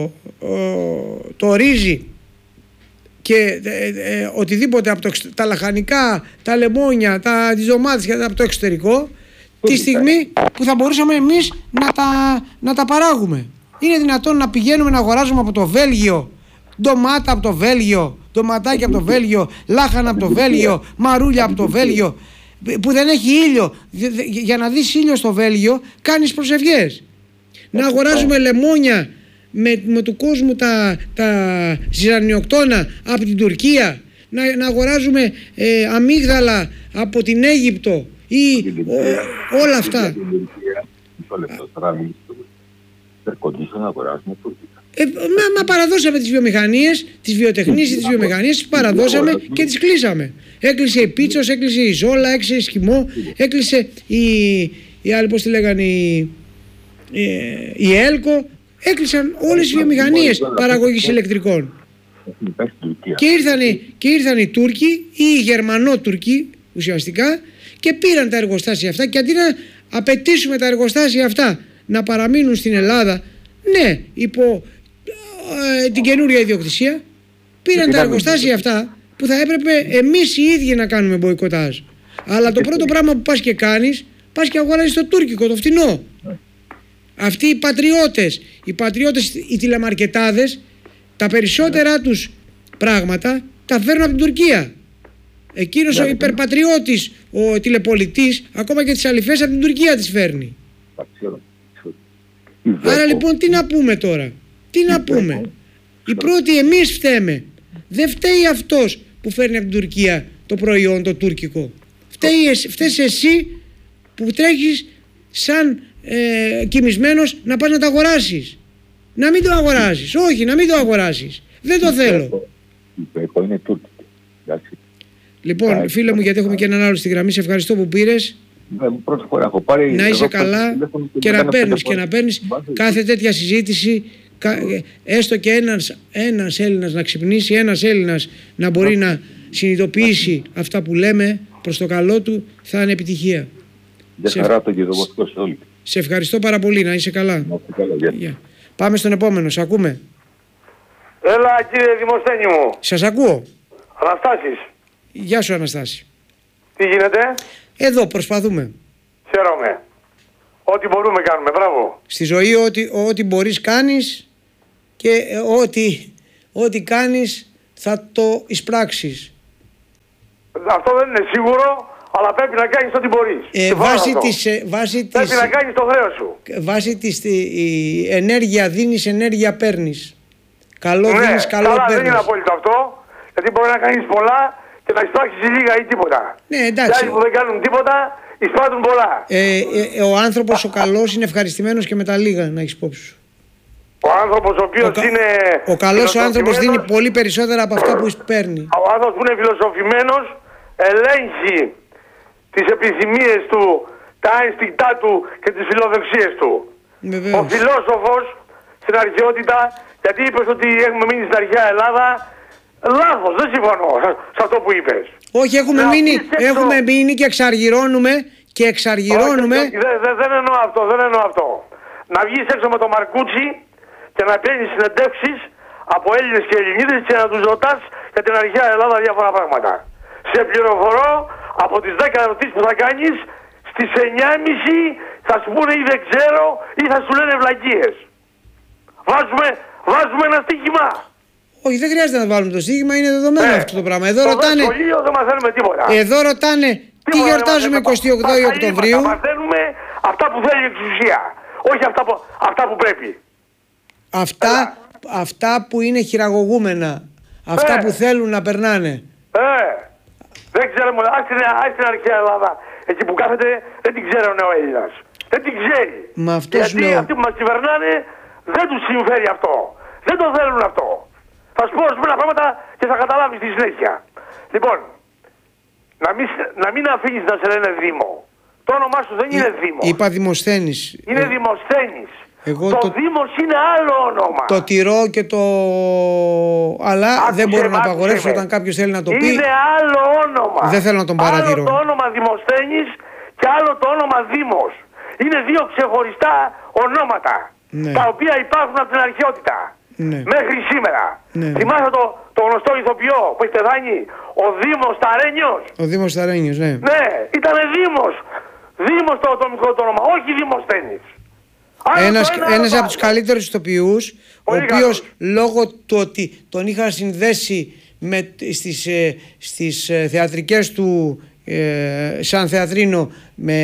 το, το ρύζι και ε, ε, οτιδήποτε από το, τα λαχανικά, τα λεμόνια, τα, τις ντομάτες από το εξωτερικό, τη στιγμή που θα μπορούσαμε εμείς να τα, να τα παράγουμε. Είναι δυνατόν να πηγαίνουμε να αγοράζουμε από το Βέλγιο ντομάτα από το Βέλγιο, ντοματάκια από το Βέλγιο, λάχανα από το Βέλγιο, μαρούλια από το Βέλγιο, που δεν έχει ήλιο? Για να δεις ήλιο στο Βέλγιο κάνεις προσευχές. Να αγοράζουμε λεμόνια με, με του κόσμου τα, τα ζυζανιοκτώνα από την Τουρκία, να, να αγοράζουμε ε, αμύγδαλα από την Αίγυπτο ή ο, όλα αυτά. Ε, μα, μα παραδώσαμε τις βιομηχανίες, τις βιοτεχνίες ή τις βιομηχανίες, τις παραδώσαμε και τις κλείσαμε. Έκλεισε η Πίτσος, έκλεισε η Ζόλα, έκλεισε η Σκυμό, έκλεισε η, η άλλη, πώς τη λέγανε, η, η, η Έλκο. Έκλεισαν όλες οι βιομηχανίες παραγωγής ηλεκτρικών. Και ήρθαν, και ήρθαν οι Τούρκοι ή οι Γερμανότουρκοι ουσιαστικά και πήραν τα εργοστάσια αυτά, και αντί να απαιτήσουμε τα εργοστάσια αυτά να παραμείνουν στην Ελλάδα, ναι, υπό ε, την καινούρια ιδιοκτησία, πήραν τα εργοστάσια αυτά που θα έπρεπε εμείς οι ίδιοι να κάνουμε μποϊκοτάζ. Αλλά το πρώτο πράγμα που πας και κάνεις, πας και αγοράζεις το τουρκικό, το φτηνό. Αυτοί οι πατριώτες, οι πατριώτες, οι τηλεμαρκετάδες, τα περισσότερα τους πράγματα τα φέρνουν από την Τουρκία. Εκείνος ο υπερπατριώτης, ο τηλεπολιτής, ακόμα και τις αληφές από την Τουρκία τις φέρνει. Άρα λοιπόν τι να πούμε τώρα? Τι να πούμε? Οι πρώτοι εμείς φταίμε. Δεν φταίει αυτός που φέρνει από την Τουρκία το προϊόν το τουρκικό. Φταίει, φταίς εσύ που τρέχεις σαν ε, κοιμισμένος να πας να το αγοράσεις. Να μην το αγοράσεις. Όχι, να μην το αγοράσεις. Δεν το θέλω. Λοιπόν, φίλε μου, γιατί έχουμε και έναν άλλο στη γραμμή, σε ευχαριστώ που πήρες. Πρώτη φορά έχω πάρει. Να είσαι καλά και να παίρνεις και να παίρνεις κάθε τέτοια συζήτηση, έστω και ένας, ένας Έλληνας να ξυπνήσει, ένας Έλληνας να μπορεί να συνειδητοποιήσει αυτά που λέμε προς το καλό του, θα είναι επιτυχία. Για χαρά το γεδοβοτικό σε όλοι. Σε ευχαριστώ πάρα πολύ, να είσαι καλά. Yeah. Πάμε στον επόμενο, σ' ακούμε? Έλα κύριε Δημοσθένη μου. Σας ακούω. Αναστάσης. Γεια σου Αναστάση. Τι γίνεται? Εδώ προσπαθούμε. Χαίρομαι. Ό,τι μπορούμε κάνουμε, μπράβο. Στη ζωή ό,τι, ό,τι μπορείς κάνεις και ό,τι, ό,τι κάνεις θα το εισπράξεις. Αυτό δεν είναι σίγουρο, Αλλά πρέπει να κάνεις ό,τι μπορείς. Ε, βάσει της, βάσει πρέπει της, να κάνεις το χρέος σου. βάσει της η, η ενέργεια δίνεις, ενέργεια παίρνεις. Καλό Ναι, δίνεις, καλό καλά, παίρνεις. δεν είναι απόλυτο αυτό. Γιατί μπορεί να κάνεις πολλά και να εισπράξεις λίγα ή τίποτα. Ναι, Και εντάξει. άλλοι που δεν κάνουν τίποτα εισπράττουν πολλά. Ε, ε, ο άνθρωπος ο καλός είναι ευχαριστημένος και με τα λίγα, να έχεις υπόψη σου. Ο άνθρωπος ο οποίος Ο, κα- είναι. ο καλός ο άνθρωπος δίνει φιλοσοφημένος, πολύ περισσότερα από αυτά που παίρνει. Ο άνθρωπος που είναι φιλοσοφημένος ελέγχει τις επιθυμίες του, τα ένστικτά του και τις φιλοδοξίες του. Ο Βεβαίως. φιλόσοφος στην αρχαιότητα, γιατί είπες ότι έχουμε μείνει στην αρχαία Ελλάδα, λάθος, δεν συμφωνώ σε αυτό που είπες. Όχι, έχουμε Να μείνει, βγεις έξω- έχουμε μείνει και εξαργυρώνουμε και εξαργυρώνουμε. Όχι, δεν δε, δεν εννοώ αυτό, δεν εννοώ αυτό. Να βγεις έξω με το Μαρκούτσι και να παίρνεις συνεντεύξεις από Έλληνες και Ελληνίδες και να τους ρωτάς για την αρχαία Ελλάδα διάφορα πράγματα. Σε πληροφορώ, από τις δέκα ερωτήσεις που θα κάνεις, στις εννιά και μισή θα σου πούνε ή δεν ξέρω ή θα σου λένε βλακίες. Βάζουμε, βάζουμε ένα στοίχημα. Όχι, δεν χρειάζεται να βάλουμε το στίγμα, είναι δεδομένο Ναι. αυτό το πράγμα. Εδώ Στο ρωτάνε, σχολείο δεν μαθαίνουμε τίποτα. εδώ ρωτάνε τι Τίποτα δεν γιορτάζουμε μαθαίνουμε. εικοστή όγδοη Παχαλήματα. Οκτωβρίου. Μαθαίνουμε αυτά που θέλει η εξουσία. Όχι αυτά που, αυτά που πρέπει. Αυτά, αυτά που είναι χειραγωγούμενα. Αυτά Ε. που θέλουν να περνάνε. Ε, δεν ξέρουμε, ας την, ας την αρχαία Ελλάδα, εκεί που κάθεται, δεν την ξέρει ο Έλληνας. Δεν την ξέρει. Μα αυτό σου Γιατί λέω. αυτοί που μας κυβερνάνε δεν τους συμφέρει αυτό. Δεν το θέλουν αυτό. Θα σου πω ορισμένα πράγματα και θα καταλάβεις τη συνέχεια. Λοιπόν, να μην, να μην αφήνεις να σε λένε Δήμο. Το όνομά σου δεν είναι Δήμος. Είπα Δημοσθένης. Είναι Ε, Δημοσθένης. εγώ το, το- Δήμος είναι άλλο όνομα. Το τηρώ και το. Αλλά Άκουσε δεν μπορώ με, να άκουσε απαγορεύσω με. όταν κάποιος θέλει να το πει. Είναι άλλο όνομα. Δεν θέλω να τον παρατηρώ. Άλλο το όνομα Δημοσθένης και άλλο το όνομα Δήμος. Είναι δύο ξεχωριστά ονόματα. Ναι. Τα οποία υπάρχουν από την αρχαιότητα. Ναι. Μέχρι σήμερα. Ναι. Θυμάσαι το, το γνωστό ηθοποιό που έχει πεθάνει, ο Δήμος Ταρένιος. Ο Δήμος Ταρένιος, ναι. Ναι, ήταν Δήμος. Δήμος το, το μικρό το όνομα, όχι Δημοσθένης. Άλλο Ένας, το ένα, άλλο ένας το από άλλο. τους καλύτερους ηθοποιούς, ο Πολύ οποίος καλός. λόγω του ότι τον είχα συνδέσει με, στις, ε, στις ε, θεατρικές του ε, σαν θεατρίνο με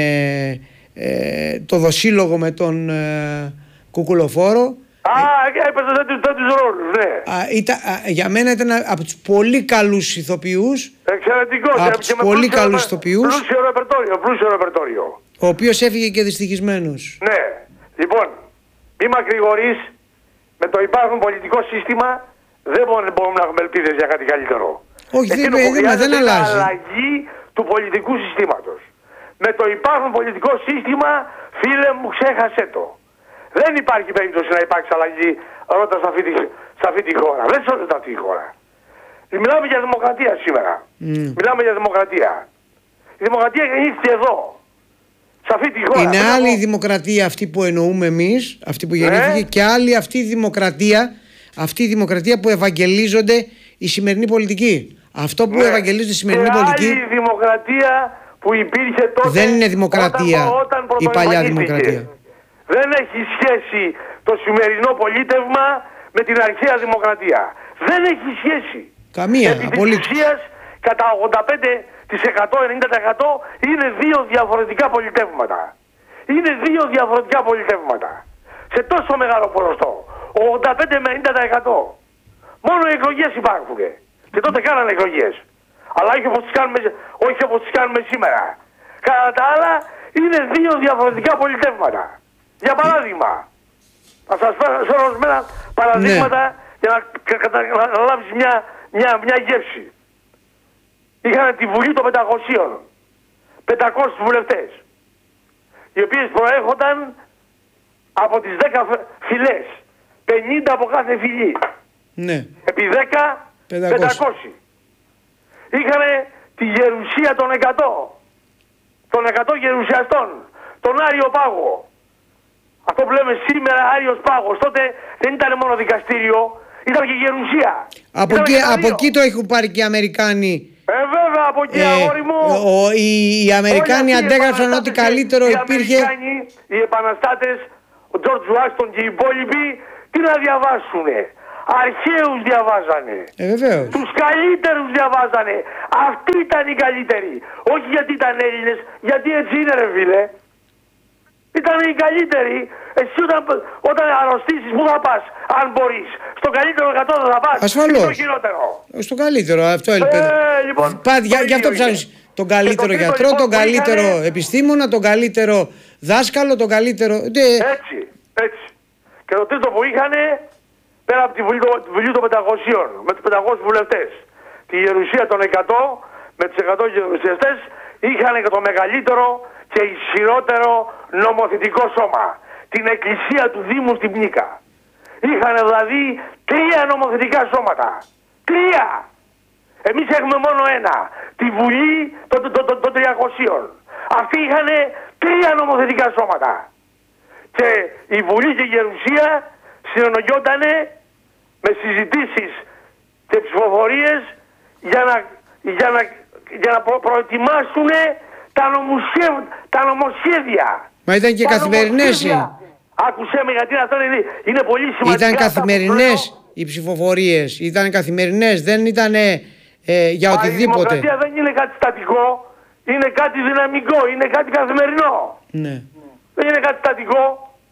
ε, το δοσύλλογο με τον ε, Κουκουλοφόρο. Α, έπαιζε τέτοιους τέτοιους ρόλους, ναι. Α, ήταν, α, για μένα ήταν από τους πολύ καλούς ηθοποιούς, Εξαιρετικός. Από ε, τους και με πολύ πλούσιο καλούς ρεπε- ηθοποιούς. Πλούσιο ρεπερτόριο, πλούσιο ρεπερτόριο. ο οποίος έφυγε και δυστυχισμένος. Ναι. Λοιπόν, μη μακρηγορείς, με το υπάρχον πολιτικό σύστημα δεν μπορούμε, μπορούμε να έχουμε ελπίδες για κάτι καλύτερο. Όχι, δεν- Εκείνο που δεν- χρειάζεται δεν είναι αλλάζει. αλλαγή του πολιτικού συστήματος. Με το υπάρχον πολιτικό σύστημα, φίλε μου, ξέχασέ το. Δεν υπάρχει περίπτωση να υπάρξει αλλαγή ρώτα σε αυτή, τη- σε αυτή τη χώρα. Δεν σώζεται αυτή η χώρα. Μιλάμε για δημοκρατία σήμερα. Mm. Μιλάμε για δημοκρατία. Η δημοκρατία γεννήθηκε εδώ. Σε αυτή τη χώρα. Είναι Δεν άλλη η έχω- δημοκρατία αυτή που εννοούμε εμείς, αυτή που Ναι. γεννήθηκε, και άλλη αυτή η δημοκρατία, αυτή η δημοκρατία που ευαγγελίζονται η σημερινή πολιτική. Αυτό που Ναι. ευαγγελίζονται η σημερινή και πολιτική άλλη δημοκρατία που υπήρχε τότε. δεν είναι δημοκρατία, όταν, όταν η παλιά πρωτοεμφανίστηκε. δημοκρατία. Δεν έχει σχέση το σημερινό πολίτευμα με την αρχαία δημοκρατία. Δεν έχει σχέση. Καμία, Επί της απολύτως. ουσίας, κατά ογδόντα πέντε τοις εκατό, ενενήντα τοις εκατό είναι δύο διαφορετικά πολιτεύματα. Είναι δύο διαφορετικά πολιτεύματα. Σε τόσο μεγάλο ποσοστό. ογδόντα πέντε με ενενήντα τοις εκατό. Μόνο οι εκλογές υπάρχουν. Και τότε κάνανε εκλογές. Αλλά όχι όπως τις κάνουμε, όχι όπως τις κάνουμε σήμερα. Κατά τα άλλα είναι δύο διαφορετικά πολιτεύματα. Για παράδειγμα, θα σας φέρω ορισμένα παραδείγματα για να καταλάβεις μια, μια, μια γεύση. Είχαν τη Βουλή των πεντακοσίων, πεντακόσιους βουλευτές, οι οποίες προέρχονταν από τις δέκα φυλές, πενήντα από κάθε φυλή. Ναι. Επί δέκα, πεντακόσια. πεντακόσια. Είχαν τη γερουσία των εκατό, των εκατό γερουσιαστών, τον Άριο Πάγο. Αυτό που λέμε σήμερα Άριος Πάγος, τότε δεν ήταν μόνο δικαστήριο, ήταν και γερουσία. Από Ήταν εκεί, και τα από δύο. εκεί το έχουν πάρει και οι Αμερικάνοι. Ε, βέβαια, από εκεί, Ε, αγόρι μου. ο, οι, οι Αμερικάνοι Όλοι αυτοί οι αντέγραψαν ότι επαναστάτες, καλύτερο οι υπήρχε. Αμερικάνοι, οι επαναστάτες, ο Τζορτζ Ουάστον και οι υπόλοιποι, τι να διαβάσουνε. αρχαίους διαβάζανε. Ε, βεβαίως. Τους καλύτερους διαβάζανε. Αυτοί ήταν οι καλύτεροι. Όχι γιατί ήταν Έλληνες, γιατί έτσι είναι ρε φίλε. Ήταν οι καλύτεροι. Εσύ όταν, όταν αρρωστήσεις, πού θα πας, αν μπορείς? Στο καλύτερο εκατό θα πας. Ασφαλώς. Στο χειρότερο. Στο καλύτερο, αυτό ελπίζω. Ε, λοιπόν, Πά, το για, γι' αυτό ίδιο ψάχνεις είναι. τον καλύτερο Και το γιατρό, τρίτο, τον λοιπόν, καλύτερο είχανε- επιστήμονα, τον καλύτερο δάσκαλο, τον καλύτερο... Ναι. Έτσι, έτσι. Και το τρίτο που είχαν, πέρα από τη Βουλή, το, τη Βουλή των πεντακοσίων, με τους πεντακόσιους βουλευτές, τη Γερουσία των εκατό, με τους εκατό γερουσιαστές, είχαν και το μεγαλύτερο και ισχυρότερο νομοθετικό σώμα. Την Εκκλησία του Δήμου στην Πνίκα. Είχαν δηλαδή τρία νομοθετικά σώματα. Τρία! Εμείς έχουμε μόνο ένα. Τη Βουλή των, των, των, των τριακοσίων. Αυτοί είχαν τρία νομοθετικά σώματα. Και η Βουλή και η Γερουσία συνεννοιότανε με συζητήσεις και ψηφοφορίες για να, για να, για να προ, προετοιμάσουν τα, νομοσχέδ, τα νομοσχέδια. Μα ήταν και Τα καθημερινές. νομοσχέδια. Άκουσέ με, γιατί αυτό είναι, είναι πολύ σημαντικό. Ήταν καθημερινές οι ψηφοφορίες. Ήταν καθημερινές, δεν ήταν ε, για οτιδήποτε. Η δημοκρατία δεν είναι κάτι στατικό. Είναι κάτι δυναμικό. Είναι κάτι καθημερινό. Ναι. Δεν είναι κάτι στατικό.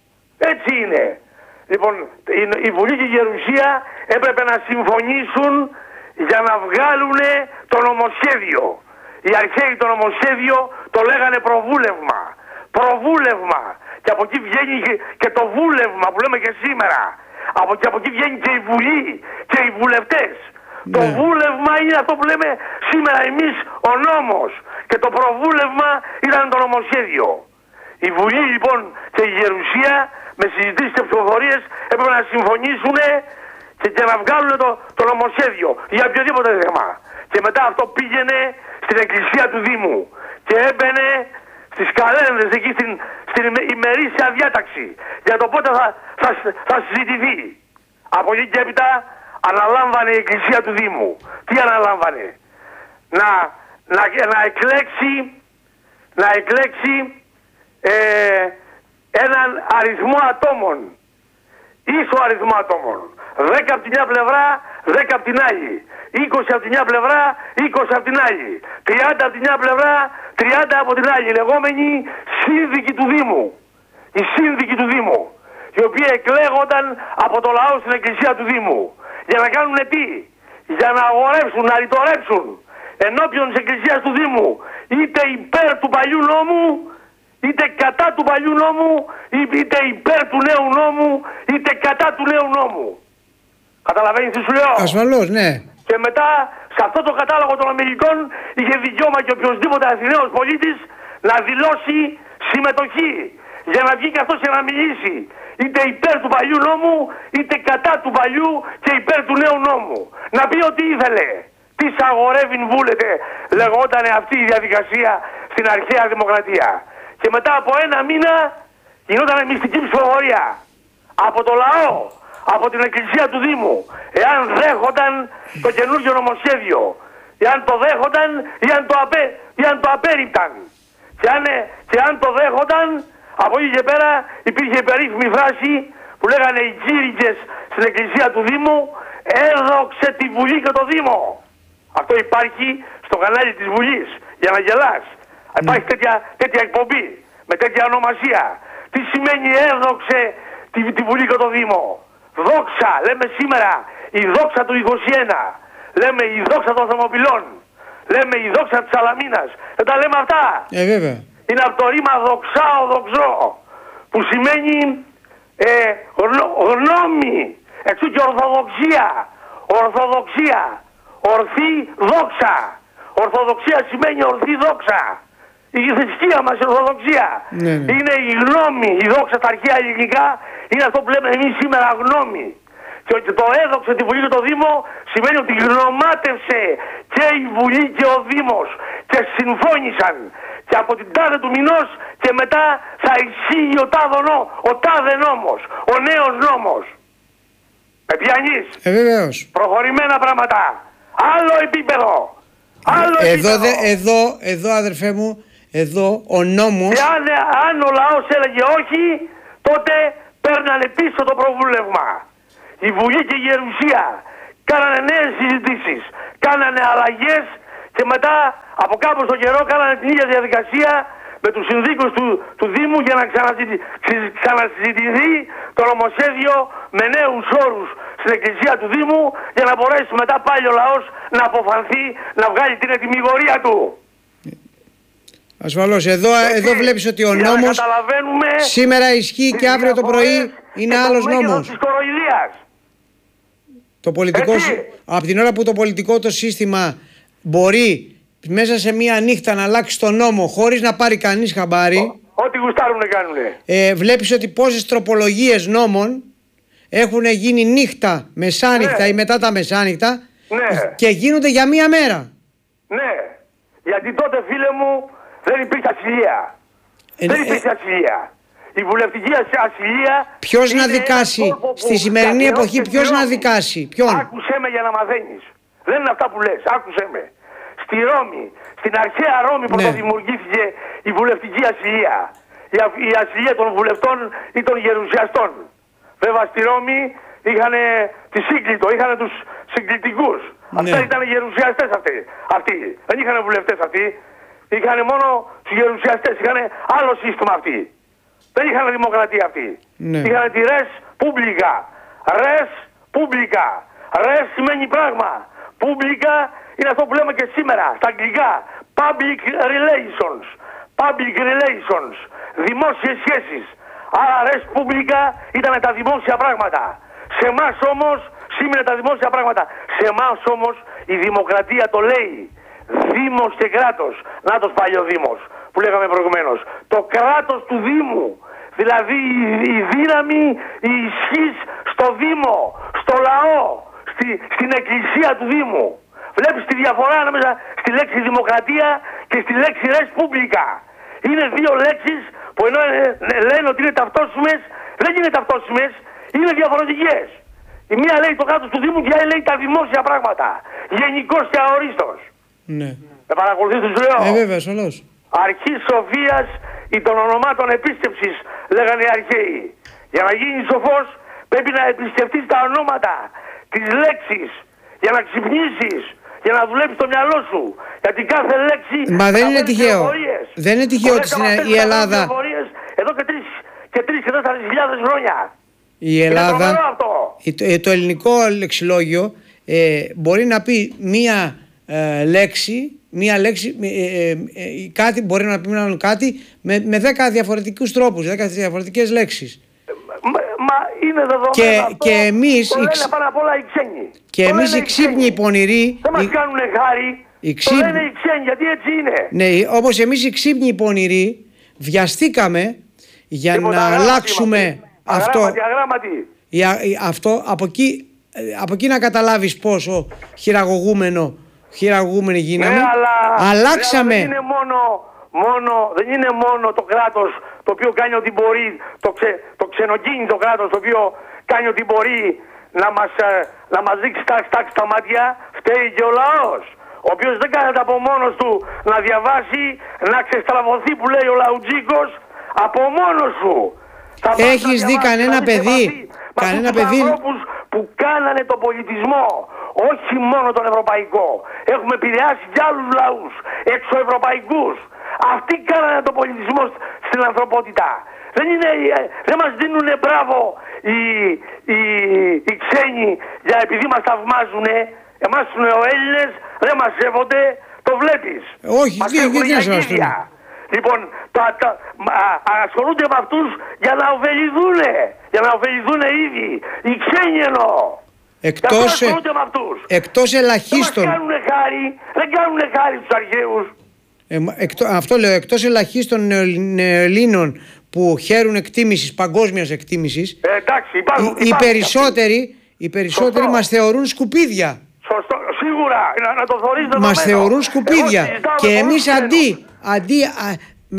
Έτσι είναι. Λοιπόν, η- η Βουλή και η Γερουσία έπρεπε να συμφωνήσουν για να βγάλουν το νομοσχέδιο. Οι αρχαίοι το νομοσχέδιο το λέγανε προβούλευμα. Προβούλευμα. Και από εκεί βγαίνει και- και το βούλευμα που λέμε και σήμερα. Από, και από εκεί βγαίνει και η Βουλή και οι βουλευτές. Το Ναι. βούλευμα είναι αυτό που λέμε σήμερα εμείς ο νόμος. Και το προβούλευμα ήταν το νομοσχέδιο. Η Βουλή λοιπόν και η Γερουσία με συζητήσεις και ψηφοφορίες έπρεπε να συμφωνήσουν και, και να βγάλουν το, το νομοσχέδιο για οποιοδήποτε θέμα. Και μετά αυτό πήγαινε στην εκκλησία του Δήμου και έμπαινε στις καλένδες εκεί στην, στην ιμε- ημερήσια διάταξη για το πότε θα, θα, θα συζητηθεί. Από εκεί και έπειτα αναλάμβανε η εκκλησία του Δήμου. Τι αναλάμβανε? Να, να, να εκλέξει να εκλέξει ε, έναν αριθμό ατόμων, ίσο αριθμό ατόμων, δέκα από την μια πλευρά, δέκα από την άλλη, είκοσι από την μια πλευρά, είκοσι από την άλλη, τριάντα από την μια πλευρά, τριάντα από την άλλη, οι λεγόμενοι σύνδικοι του Δήμου, οι σύνδικοι του Δήμου, οι οποίοι εκλέγονταν από το λαό στην εκκλησία του Δήμου, για να κάνουν τι? Για να αγορεύσουν, να ρητορέψουν ενώπιον της εκκλησίας του Δήμου, είτε υπέρ του παλιού νόμου, είτε κατά του παλιού νόμου, είτε υπέρ του νέου νόμου, είτε κατά του νέου νόμου. Καταλαβαίνεις τι σου λέω? Ασφαλώς, ναι. Και μετά σε αυτό το κατάλογο των ομιλητών είχε δικαίωμα και οποιοσδήποτε Αθηναίος πολίτης να δηλώσει συμμετοχή για να βγει και αυτός και να μιλήσει είτε υπέρ του παλιού νόμου, είτε κατά του παλιού και υπέρ του νέου νόμου. Να πει ό,τι ήθελε. Τι σαγορεύειν βούλετε, λεγόταν αυτή η διαδικασία στην αρχαία δημοκρατία. Και μετά από ένα μήνα γινόταν μυστική ψηφοφορία από το λαό, από την εκκλησία του Δήμου, εάν δέχονταν το καινούργιο νομοσχέδιο, εάν το δέχονταν ή αν το, απέ, ή αν το απέρριπταν. Και αν, και αν το δέχονταν, από εκεί και πέρα υπήρχε η περίφημη φράση που λέγανε οι κήρυκες στην εκκλησία του Δήμου, έδοξε τη Βουλή και το Δήμο. Αυτό υπάρχει στο κανάλι της Βουλής, για να γελάς. Mm. Υπάρχει τέτοια, τέτοια εκπομπή, με τέτοια ονομασία. Τι σημαίνει έδοξε τη, τη Βουλή και το Δήμο? Δόξα, λέμε σήμερα, η δόξα του είκοσι ένα. Λέμε η δόξα των Θερμοπυλών. Λέμε η δόξα της Σαλαμίνας. Δεν τα λέμε αυτά. Ε, βέβαια. Είναι από το ρήμα δοξάω δοξώ, που σημαίνει ε, γνω, γνώμη, εξού και ορθοδοξία. Ορθοδοξία. Ορθή δόξα. Ορθοδοξία σημαίνει ορθή δόξα. Η θρησκεία μας, η ορθοδοξία. Ναι, ναι. Είναι η γνώμη, η δόξα στα αρχαία ελληνικά, είναι αυτό που λέμε εμείς σήμερα γνώμη. Και ότι το έδοξε τη Βουλή και το Δήμο σημαίνει ότι γνωμάτευσε και η Βουλή και ο Δήμος και συμφώνησαν. Και από την τάδε του μηνός και μετά θα ισχύει ο τάδε, νό, ο τάδε νόμος, ο νέος νόμος. Με πιανείς. Ε, βεβαίως. Προχωρημένα πράγματα. Άλλο επίπεδο. Άλλο Εδώ, επίπεδο. δε, εδώ, εδώ αδερφέ μου, εδώ ο νόμος... Και αν, αν ο λαός έλεγε όχι, τότε παίρνανε πίσω το προβούλευμα. η Βουλή και η Γερουσία κάνανε νέες συζητήσεις, κάνανε αλλαγές και μετά από κάπου στο καιρό κάνανε την ίδια διαδικασία με τους συνδίκους του, του Δήμου για να ξανασυζητηθεί το νομοσχέδιο με νέους όρους στην εκκλησία του Δήμου για να μπορέσει μετά πάλι ο λαός να αποφανθεί να βγάλει την ετοιμιγορία του. Ασφαλώς. Εδώ, εδώ βλέπεις ότι ο νόμος σήμερα ισχύει και αύριο το πρωί είναι άλλος νόμος. Το πολιτικό, από την ώρα που το πολιτικό το σύστημα μπορεί μέσα σε μία νύχτα να αλλάξει τον νόμο χωρίς να πάρει κανείς χαμπάρι. Ό,τι γουστάρουν να κάνουνε. Ε, βλέπεις ότι πόσες τροπολογίες νόμων έχουν γίνει νύχτα, μεσάνυχτα ναι. ή μετά τα μεσάνυχτα ναι. και γίνονται για μία μέρα. Ναι. Γιατί τότε, φίλε μου, δεν υπήρχε ασυλία. Ε, δεν υπήρχε ε, ασυλία. Η βουλευτική ασυλία. Ποιος να δικάσει στη σημερινή εποχή, ποιος να δικάσει, ποιον. Άκουσέ με για να μαθαίνεις. Δεν είναι αυτά που λες, άκουσέ με. Στη Ρώμη, στην αρχαία Ρώμη ναι. πρωτοδημιουργήθηκε η βουλευτική ασυλία. Η, η ασυλία των βουλευτών ή των γερουσιαστών. Βέβαια στη Ρώμη είχαν τη σύγκλιτο, είχαν τους συγκλητικούς. Ναι. Αυτά ήταν οι γερουσιαστές αυτοί. αυτοί. Δεν είχαν βουλευτές αυτοί. Είχαν μόνο τους γερουσιαστές. Είχαν άλλο σύστημα αυτοί. Δεν είχαν δημοκρατία αυτοί. Ναι. Είχαν τη res publica. Res publica. Res σημαίνει πράγμα. Publica είναι αυτό που λέμε και σήμερα στα αγγλικά. Public relations. Public relations. Δημόσιες σχέσεις. Άρα res publica ήταν τα δημόσια πράγματα. Σε εμάς όμως σήμαινε τα δημόσια πράγματα. Σε εμάς όμως η δημοκρατία το λέει. Δήμος και κράτος. Νάτος παλιοδήμος που λέγαμε προηγουμένως. Το κράτος του Δήμου. Δηλαδή η, η δύναμη, η ισχύς στο Δήμο, στο λαό, στη, στην εκκλησία του Δήμου. Βλέπεις τη διαφορά ανάμεσα στη λέξη δημοκρατία και στη λέξη res publica. Είναι δύο λέξεις που ενώ λένε ότι είναι ταυτόσιμες, δεν είναι ταυτόσιμες, είναι διαφορετικές. Η μία λέει το κράτος του Δήμου και η άλλη λέει τα δημόσια πράγματα. Γενικός και αορίστος. Ναι. Με παρακολουθείς τους λέω. Ε, βέβαια, ασφαλώς. Αρχής σοφίας ή των ονομάτων επίσκεψης, λέγανε οι αρχαίοι. Για να γίνεις σοφός πρέπει να επισκεφτείς τα ονόματα, τις λέξεις, για να ξυπνήσεις, για να δουλέψεις το μυαλό σου. Γιατί κάθε λέξη. Μα δεν είναι τυχαίο. Δεν είναι τυχαίο ότι η Ελλάδα. Εδώ και τρεις και τρεις και τέσσερις χιλιάδες χρόνια. Η Ελλάδα. Το, το ελληνικό λεξιλόγιο ε, μπορεί να πει μία ε, λέξη. Μία λέξη, ε, ε, ε, κάτι, μπορεί να πει να κάτι με, με δέκα διαφορετικούς τρόπους, δέκα διαφορετικές λέξεις. Μα, μα είναι δεδομένο και, αυτό, και εμείς, το λένε πάνω απ' όλα οι ξένοι. Και το εμείς οι ξύπνοι οι πονηροί. Δεν μας κάνουνε χάρη, οι ξύπνοι, το λένε οι ξένοι, γιατί έτσι είναι. Ναι, όπως εμείς οι ξύπνοι οι πονηροί βιαστήκαμε για λοιπόν, να αγράμματι, αλλάξουμε αυτό, αγράμματι, αγράμματι. Η, αυτό από, εκεί, από εκεί να καταλάβεις πόσο χειραγωγούμενο χειραγωγούμενοι γίναμε, ναι, αλλά, αλλάξαμε. Δεν είναι μόνο, μόνο, δεν είναι μόνο το κράτος το οποίο κάνει ό,τι μπορεί, το, ξε, το ξενοκίνητο κράτος το οποίο κάνει ό,τι μπορεί να μας, να μας δείξει τάξη τάξη στα μάτια, φταίει και ο λαός. Ο οποίος δεν κάθεται από μόνος του να διαβάσει, να ξεστραβωθεί που λέει ο Λαουτζίκος, από μόνος σου. Έχεις δει κανένα παιδί, κανένα παιδί που κάνανε τον πολιτισμό, όχι μόνο τον ευρωπαϊκό. Έχουμε επηρεάσει και άλλους λαούς, εξωευρωπαϊκούς. Αυτοί κάνανε τον πολιτισμό στην ανθρωπότητα. Δεν, είναι, δεν μας δίνουν μπράβο οι, οι, οι ξένοι για επειδή μας θαυμάζουνε. Εμάς τους νεοέλληνες δεν μας σέβονται, το βλέπεις. Όχι, γιατί να σας πούμε. Λοιπόν, τα, τα, α, ασχολούνται με αυτούς για να ωφεληθούνε. Για να ωφεληθούνε ήδη. Οι ξένοι εννοώ. Εκτός, ε, εκτός ελαχίστων. Δεν κάνουν χάρη, δεν κάνουν χάρη στους αρχαίους. Ε, εκτό, αυτό λέω, εκτός ελαχίστων Ελλήνων που χαίρουν εκτίμησης, παγκόσμιας εκτίμησης, ε, εντάξει, υπάρχουν, οι, υπάρχουν οι περισσότεροι, οι περισσότεροι μας θεωρούν σκουπίδια. Σωστό, σίγουρα, να, να το θωρείς δεδομένο. Μας θεωρούν σκουπίδια. Και εμείς αντί, αντί α,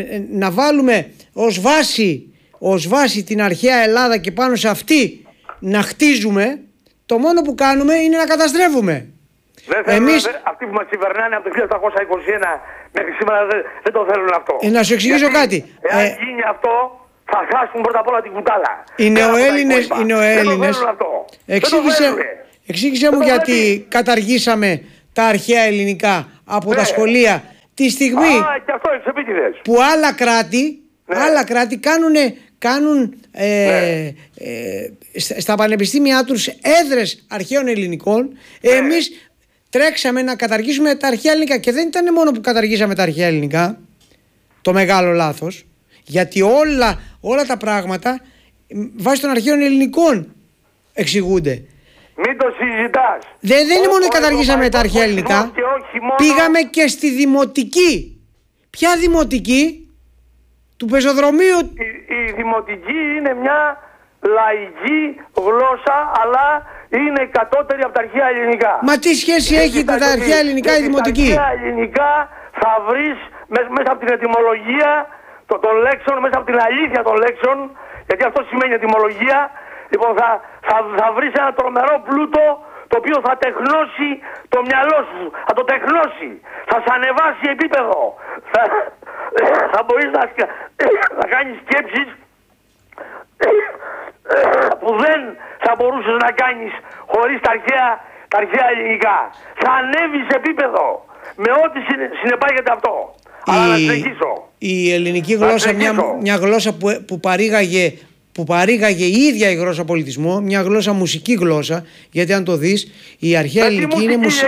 να βάλουμε ως βάση, ως βάση την αρχαία Ελλάδα και πάνω σε αυτή να χτίζουμε, το μόνο που κάνουμε είναι να καταστρέφουμε. Δεν θέλουν, εμείς... δε, αυτοί που μας κυβερνάνε από το χίλια επτακόσια είκοσι ένα μέχρι σήμερα δεν, δεν το θέλουν αυτό. Ε, να σου εξηγήσω γιατί, κάτι. Εάν ε... γίνει αυτό, θα χάσουν πρώτα απ' όλα την κουτάλα. Οι νεοέλληνες, οι νεοέλληνες, εξήγησε, εξήγησε μου γιατί καταργήσαμε τα αρχαία ελληνικά από ναι. τα σχολεία τη στιγμή Α, και αυτό που άλλα κράτη, ναι. άλλα κράτη κάνουν, κάνουν ε, ναι. ε, στα πανεπιστήμια τους έδρες αρχαίων ελληνικών, ναι. εμείς τρέξαμε να καταργήσουμε τα αρχαία ελληνικά και δεν ήταν μόνο που καταργήσαμε τα αρχαία ελληνικά, το μεγάλο λάθος, γιατί όλα, όλα τα πράγματα βάσει των αρχαίων ελληνικών εξηγούνται. Μην το συζητάς. Δεν, δεν είναι μόνο ότι καταργήσαμε τα αρχαία ελληνικά. Και όχι μόνο... Πήγαμε και στη δημοτική. Ποια δημοτική? Του πεζοδρομίου. Η, η δημοτική είναι μια λαϊκή γλώσσα, αλλά είναι κατώτερη από τα αρχαία ελληνικά. Μα τι σχέση έχει, έχει τα, τα αρχαία ελληνικά η δημοτική? Τα αρχαία ελληνικά θα βρεις μέσα, μέσα από την ετυμολογία των το λέξεων, μέσα από την αλήθεια των λέξεων, γιατί αυτό σημαίνει ετυμολογία. Λοιπόν, θα, θα, θα βρεις ένα τρομερό πλούτο το οποίο θα τεχνώσει το μυαλό σου. Θα το τεχνώσει. Θα σε ανεβάσει επίπεδο. Θα, θα μπορείς να, να κάνεις σκέψεις που δεν θα μπορούσες να κάνεις χωρίς τα αρχαία, τα αρχαία ελληνικά. Θα ανέβεις επίπεδο με ό,τι συνεπάγεται αυτό. Η, Αλλά να συνεχίσω. Η ελληνική γλώσσα, μια, μια γλώσσα που, που παρήγαγε που παρήγαγε η ίδια η γλώσσα πολιτισμό, μια γλώσσα μουσική γλώσσα, γιατί αν το δεις η αρχαία με ελληνική μουσική είναι μουσ...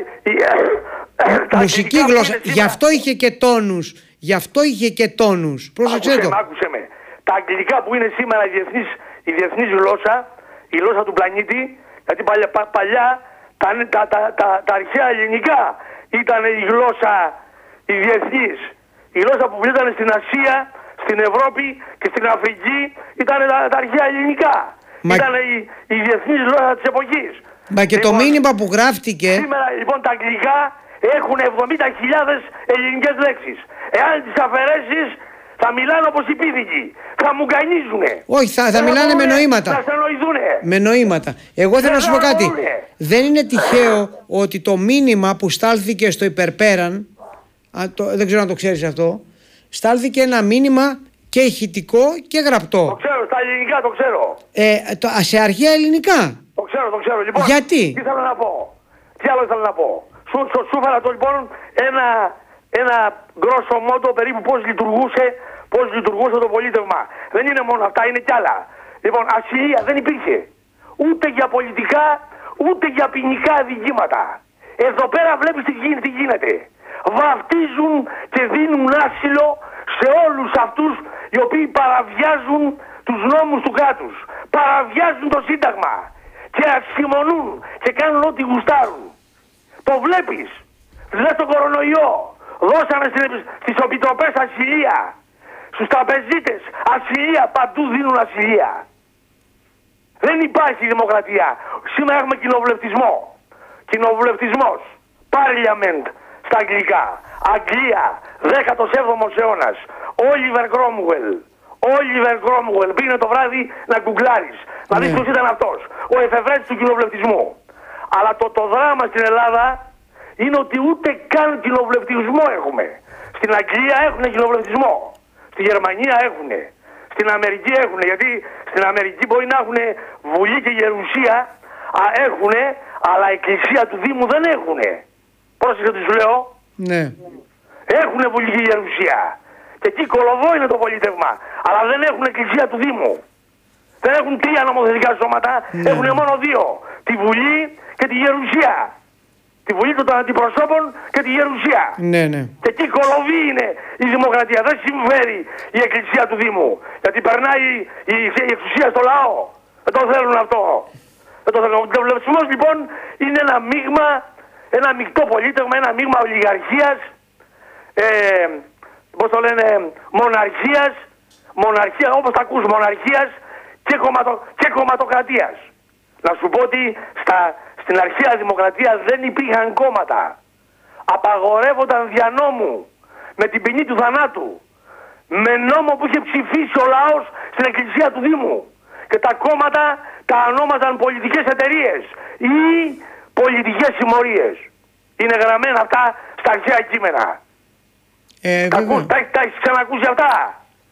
μουσική γλώσσα, γι' αυτό είχε και τόνους, γι' αυτό είχε και τόνους. Πρόσεξε το. Με, άκουσε με. Τα αγγλικά που είναι σήμερα η διεθνής, η διεθνής γλώσσα, η γλώσσα του πλανήτη, γιατί παλιά, πα, παλιά τα, τα, τα, τα, τα αρχαία ελληνικά ήταν η γλώσσα η διεθνής. Η γλώσσα που βρίσκονταν στην Ασία, στην Ευρώπη και στην Αφρική ήταν τα, τα αρχαία ελληνικά. Μα... Ήταν η, η διεθνής γλώσσα της εποχής. Μα και λοιπόν, το μήνυμα που γράφτηκε... Σήμερα λοιπόν τα αγγλικά έχουν εβδομήντα χιλιάδες ελληνικές λέξεις. Εάν τις αφαιρέσεις θα μιλάνε όπως οι πίθηκοι. Θα μου γκανίζουνε. Όχι, θα, θα μιλάνε με νοήματα. Θα στενοηθούνε. Με νοήματα. Εγώ θέλω να σου πω κάτι. Δεν είναι τυχαίο ότι το μήνυμα που στάλθηκε στο υπερπέραν, α, το, δεν ξέρω αν το ξέρεις αυτό, στάλθηκε ένα μήνυμα και ηχητικό και γραπτό. Το ξέρω, στα ελληνικά το ξέρω. Ε, το, σε αρχαία ελληνικά. Το ξέρω, το ξέρω. Λοιπόν, γιατί? Τι θέλω να πω. Τι άλλο ήθελα να πω. Σου, σου, σου φέρα το λοιπόν ένα, ένα γκρόσο μότο περίπου πώς λειτουργούσε, πώς λειτουργούσε το πολίτευμα. Δεν είναι μόνο αυτά, είναι κι άλλα. Λοιπόν, ασυλία δεν υπήρχε. Ούτε για πολιτικά, ούτε για ποινικά αδικήματα. Εδώ πέρα βλέπεις τι γίνεται. Τι γίνεται. Βαφτίζουν και δίνουν άσυλο σε όλους αυτούς οι οποίοι παραβιάζουν τους νόμους του κράτους. Παραβιάζουν το Σύνταγμα και αξιμονούν και κάνουν ό,τι γουστάρουν. Το βλέπεις. Δηλαδή τον κορονοϊό δώσανε στις επιτροπές ασυλία, στους τραπεζίτες ασυλία, παντού δίνουν ασυλία. Δεν υπάρχει δημοκρατία. Σήμερα έχουμε κοινοβουλευτισμό. Κοινοβουλευτισμός. Parliament στα αγγλικά. Αγγλία. δέκατος έβδομος αιώνας. Όλιβερ Κρόμουελ. Όλιβερ Κρόμουελ. Πήγαινε το βράδυ να γκουγκλάρεις. Να δεις ποιος ήταν αυτός. Ο εφευρέτης του κοινοβουλευτισμού. Αλλά το, το δράμα στην Ελλάδα είναι ότι ούτε καν κοινοβουλευτισμό έχουμε. Στην Αγγλία έχουν κοινοβουλευτισμό. Στη Γερμανία έχουν. Στην Αμερική έχουν. Γιατί στην Αμερική μπορεί να έχουν βουλή και γερουσία. Έχουν, αλλά εκκλησία του Δήμου δεν έχουν. Πρόσεχε τι σου λέω. Ναι. Έχουν βουλή και γερουσία. Και εκεί κολοβό είναι το πολίτευμα. Αλλά δεν έχουν εκκλησία του Δήμου. Δεν έχουν τρία νομοθετικά σώματα. Ναι. Έχουν μόνο δύο. Τη Βουλή και τη Γερουσία. Τη Βουλή των Αντιπροσώπων και τη Γερουσία. Ναι, ναι. Και εκεί κολοβή είναι η δημοκρατία. Δεν συμφέρει η εκκλησία του Δήμου. Γιατί περνάει η, η εξουσία στο λαό. Δεν το θέλουν αυτό. Δεν το θέλουν. Ο κοινοβουλευτισμός λοιπόν είναι ένα μείγμα, ένα μεικτό πολίτευμα, ένα μείγμα ολιγαρχίας, ε, πώς το λένε, μοναρχίας, μοναρχία, όπως τα ακούς, μοναρχίας και, κομματο, και κομματοκρατίας. Να σου πω ότι στα, στην αρχαία δημοκρατία δεν υπήρχαν κόμματα. Απαγορεύονταν δια νόμου, με την ποινή του θανάτου, με νόμο που είχε ψηφίσει ο λαός στην εκκλησία του Δήμου. Και τα κόμματα τα ονόμαζαν πολιτικές εταιρείες ή πολιτικές συμμορίες. Είναι γραμμένα αυτά στα αρχαία κείμενα. Ε, τα, ακούς, τα, τα έχεις ξανακούσει αυτά?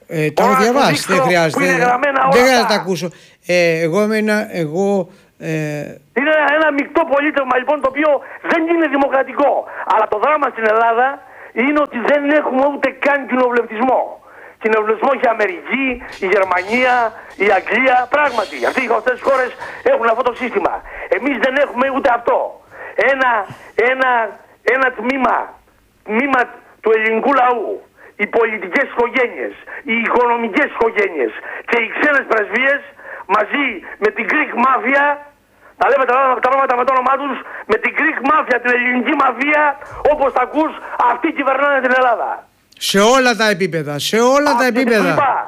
Ε, το έχω διαβάσει, δεν χρειάζεται. Που είναι γραμμένα όλα δεν χρειάζεται να αυτά. τα ακούσω. Ε, εγώ εμένα, εγώ... Ε... Είναι ένα, ένα μεικτό πολίτευμα λοιπόν το οποίο δεν είναι δημοκρατικό. Αλλά το δράμα στην Ελλάδα είναι ότι δεν έχουμε ούτε καν κοινοβουλευτισμό. Κοινοβουλευτισμό έχει η Αμερική, η Γερμανία, η Αγγλία. Πράγματι, αυτοί οι αυτές τις χώρες έχουν αυτό το σύστημα. Εμείς δεν έχουμε ούτε αυτό. Ένα, ένα, ένα τμήμα, τμήμα του ελληνικού λαού, οι πολιτικές οικογένειες, οι οικονομικές οικογένειες και οι ξένες πρεσβείες μαζί με την Greek Mafia, τα λέμε τα ονόματα με το όνομά τους, με την Greek Mafia, την ελληνική μαφία, όπως τα ακούς, αυτοί κυβερνάνε την Ελλάδα. Σε όλα τα επίπεδα, σε όλα Α, τα επίπεδα. Είπα,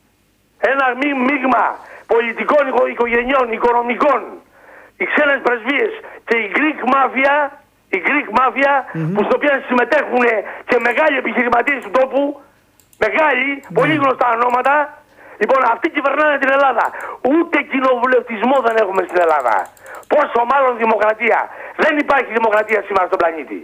ένα μη, μείγμα πολιτικών οικογενειών, οικονομικών, οι ξένες πρεσβείες και η Greek Mafia, η Greek Mafia mm-hmm. που στην οποία συμμετέχουν και μεγάλοι επιχειρηματίες του τόπου, μεγάλοι, mm-hmm. πολύ γνωστά ονόματα. Λοιπόν, αυτοί κυβερνάνε την Ελλάδα. Ούτε κοινοβουλευτισμό δεν έχουμε στην Ελλάδα. Πόσο μάλλον δημοκρατία. Δεν υπάρχει δημοκρατία σήμερα στον πλανήτη.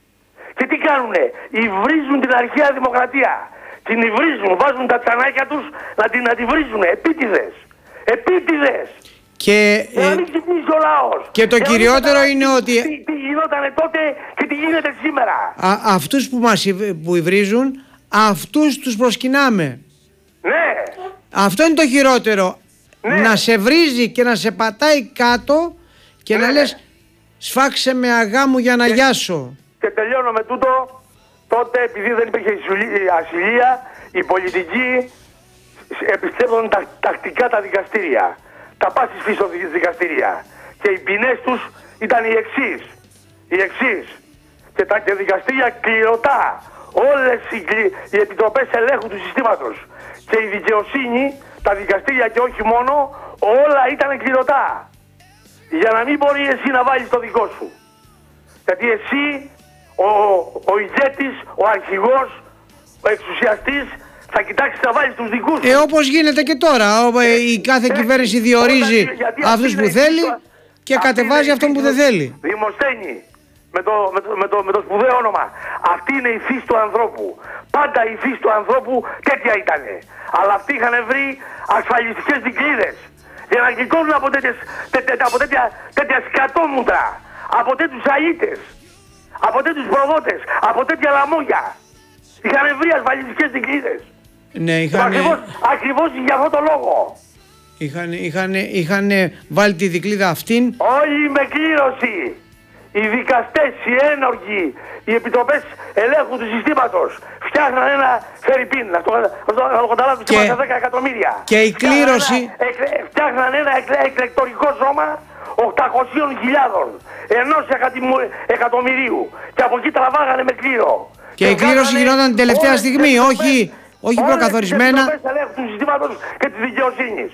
Και τι κάνουνε, υβρίζουν την αρχαία δημοκρατία. Την υβρίζουν, βάζουν τα τσανάκια τους να την, να τη βρίζουν. Επίτηδες. Επίτηδες. Και, για να μην ξυπνήσει ο λαός. Και το για κυριότερο μην είναι ότι... Τι, τι γινόταν τότε και τι γίνεται σήμερα. Α, αυτούς που μας υβ- που υβρίζουν, αυτούς τους προσκυνάμε. Ναι. Αυτό είναι το χειρότερο. Ναι. Να σε βρίζει και να σε πατάει κάτω και Ναι. να λες σφάξε με αγάμου για να Και- γιάσω. Και τελειώνω με τούτο. Τότε επειδή δεν υπήρχε η ασυλία, οι πολιτικοί επιστρέφονταν τα, τακτικά τα δικαστήρια. Τα πάσης πίσω δικαστήρια. Και οι ποινές τους ήταν οι εξής. Οι εξής. Και τα και δικαστήρια κληρωτά. Όλες οι, κλη- οι επιτροπές ελέγχου του συστήματος. Και η δικαιοσύνη, τα δικαστήρια και όχι μόνο, όλα ήταν κληρωτά. Για να μην μπορεί εσύ να βάλεις το δικό σου. Γιατί εσύ, ο, ο ηγέτης, ο αρχηγός, ο εξουσιαστής, θα κοιτάξεις να βάλεις τους δικούς σου. Ε, όπως γίνεται και τώρα. Ο- ε, η κάθε Ε, κυβέρνηση διορίζει όταν- γιατί αυτούς αυτή που είναι η θέλει φύση- και αυτή κατεβάζει είναι η αυτόν που φύση δεν του θέλει. Δημοσθένη. Με το, με, το, με, το, με το σπουδαίο όνομα. Αυτή είναι η φύση του ανθρώπου. Πάντα η φύση του ανθρώπου τέτοια ήτανε. Αλλά αυτοί είχαν βρει ασφαλιστικές δικλείδες. Για να γλιτώνουν από, τέτοιες, τέ, τέ, από τέτοια, τέτοια σκατόμουτρα. Από τέτοιους αλήτες. Από τέτοιους προδότες. Από τέτοια λαμόγια. Είχαν βρει ασφαλιστικές δικλείδες. Ναι, είχαν, Ακριβώς, ακριβώς για αυτόν τον λόγο. είχαν, είχαν, είχαν βάλει τη δικλίδα αυτήν. Όλοι με κλήρωση. Οι δικαστές, οι ένορκοι, οι επιτροπές ελέγχου του συστήματος φτιάχναν ένα φερρυπίν, να το, να το καταλάβουν Και- σε δέκα εκατομμύρια. και η κλήρωση- Φτιάχναν ένα, εκλε- φτιάχναν ένα εκλε- εκλεκτορικό σώμα οκτακόσιες χιλιάδες ενός εκατομμυ- εκατομμυρίου και από εκεί τραβάγανε με κλήρο. Και η κλήρωση κάνανε γινόταν την τελευταία όλες τις στιγμή, επιτροπές- όχι, όχι όλες προκαθορισμένα. τις επιτροπές ελέγχου του συστήματος και της δικαιοσύνης.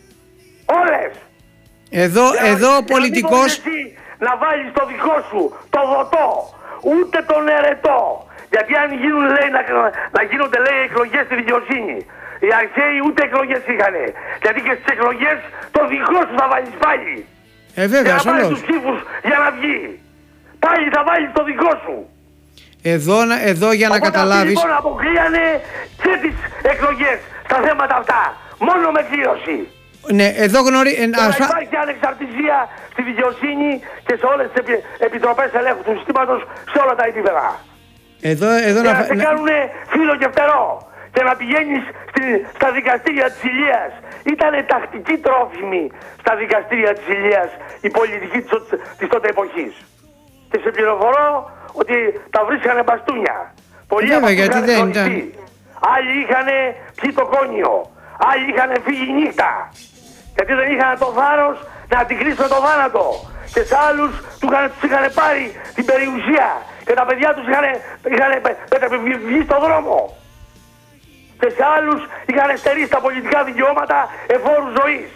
Όλες. Εδώ, Για να- εδώ για ο να μην πολιτικός... μπορείς εσύ να βάλεις το δικό σου, το δωτό, ούτε τον ερετό. Γιατί αν γίνουν, λέει, να, να γίνονται, λέει, εκλογές στη δικαιοσύνη. Οι αρχαίοι ούτε εκλογές είχανε. Γιατί και στις εκλογές το δικό σου θα βάλεις πάλι. Ε, Για βέβαια, να πάρεις ασφαλώς. τους ψήφους για να βγει. Πάλι θα βάλεις το δικό σου. Εδώ, να- εδώ για να Οπότε καταλάβεις... αυτοί λοιπόν αποκλείανε και τις εκλογές στα θέματα αυτά. Μόνο με κλήρωση. Ναι, εδώ γνωρί... ε, Για να ασφα- υπάρχει ανεξαρτησία στη δικαιοσύνη και σε όλες τις επι... επιτροπές ελέγχου του συστήματος σε όλα τα επίπεδα. Εδώ, εδώ Και να... να φα- σε να- κάνουν φίλο και φτερό και να πηγαίνεις στη... στα δικαστήρια της Ηλίας. Ήτανε τακτική τρόφιμη στα δικαστήρια της Ηλίας η πολιτική της, της τότε εποχής. Και σε πληροφορώ ότι τα βρίσκανε μπαστούνια. Πολλοί Βέβαια, από αυτούς γιατί είχαν δεν χωριστεί. Άλλοι είχαν πιει το κόνιο. Άλλοι είχαν φύγει νύχτα. Γιατί δεν είχαν το θάρρος να αντικρίσουν το θάνατο. Και σε άλλους του είχαν, τους είχαν πάρει την περιουσία. Και τα παιδιά τους είχαν, είχαν πε- πε- βγει- βγει στον δρόμο. Και σε άλλους είχαν στερήσει τα πολιτικά δικαιώματα εφόρου ζωής.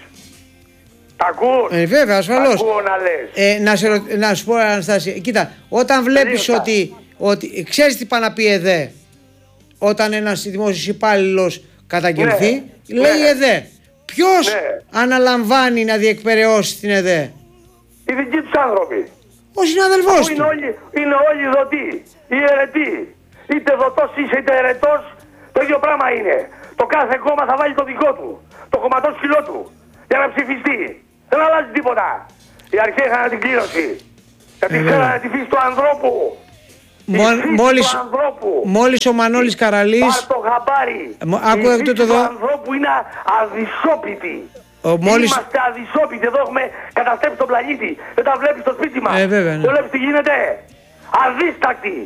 Τα ακούς? Ε, βέβαια, ασφαλώς. Τα ακούω να λες. Ε, να, σε, ρω- να σου πω, Αναστάση, κοίτα, όταν βλέπεις Τελείωσα. ότι, ότι. Ξέρεις τι πάει να πει ΕΔΕ, όταν ένας δημόσιος υπάλληλος καταγγελθεί, Ναι, λέει ναι. ΕΔΕ. Ποιος Ναι. αναλαμβάνει να διεκπεραιώσει την ΕΔΕ? Οι δικοί τους άνθρωποι. Ο συνάδελφός Που είναι του. όλοι, είναι όλοι δοτοί, οι αιρετοί. Είτε δοτός είσαι είτε αιρετός, το ίδιο πράγμα είναι. Το κάθε κόμμα θα βάλει το δικό του, το κομματό σκυλό του, για να ψηφιστεί. Δεν αλλάζει τίποτα. Οι αρχαίοι είχαν την κλήρωση. Γιατί Ε, ξέρανε τη φύση του ανθρώπου. Μο, Η φύση μόλις, του ανθρώπου. μόλις ο Μανώλης Καραλής... Πάρ' το χαμπάρι. Μο- άκου η εδώ φύση το του εδώ. ανθρώπου είναι αδυσόπιτη. Ο μόλις... Είμαστε αδυσόπιτοι, εδώ έχουμε καταστρέψει τον πλανήτη. Δεν τα βλέπεις στο σπίτι μας. Ε, βέβαια, ναι. Δεν βλέπεις τι γίνεται. Αδίστακτοι.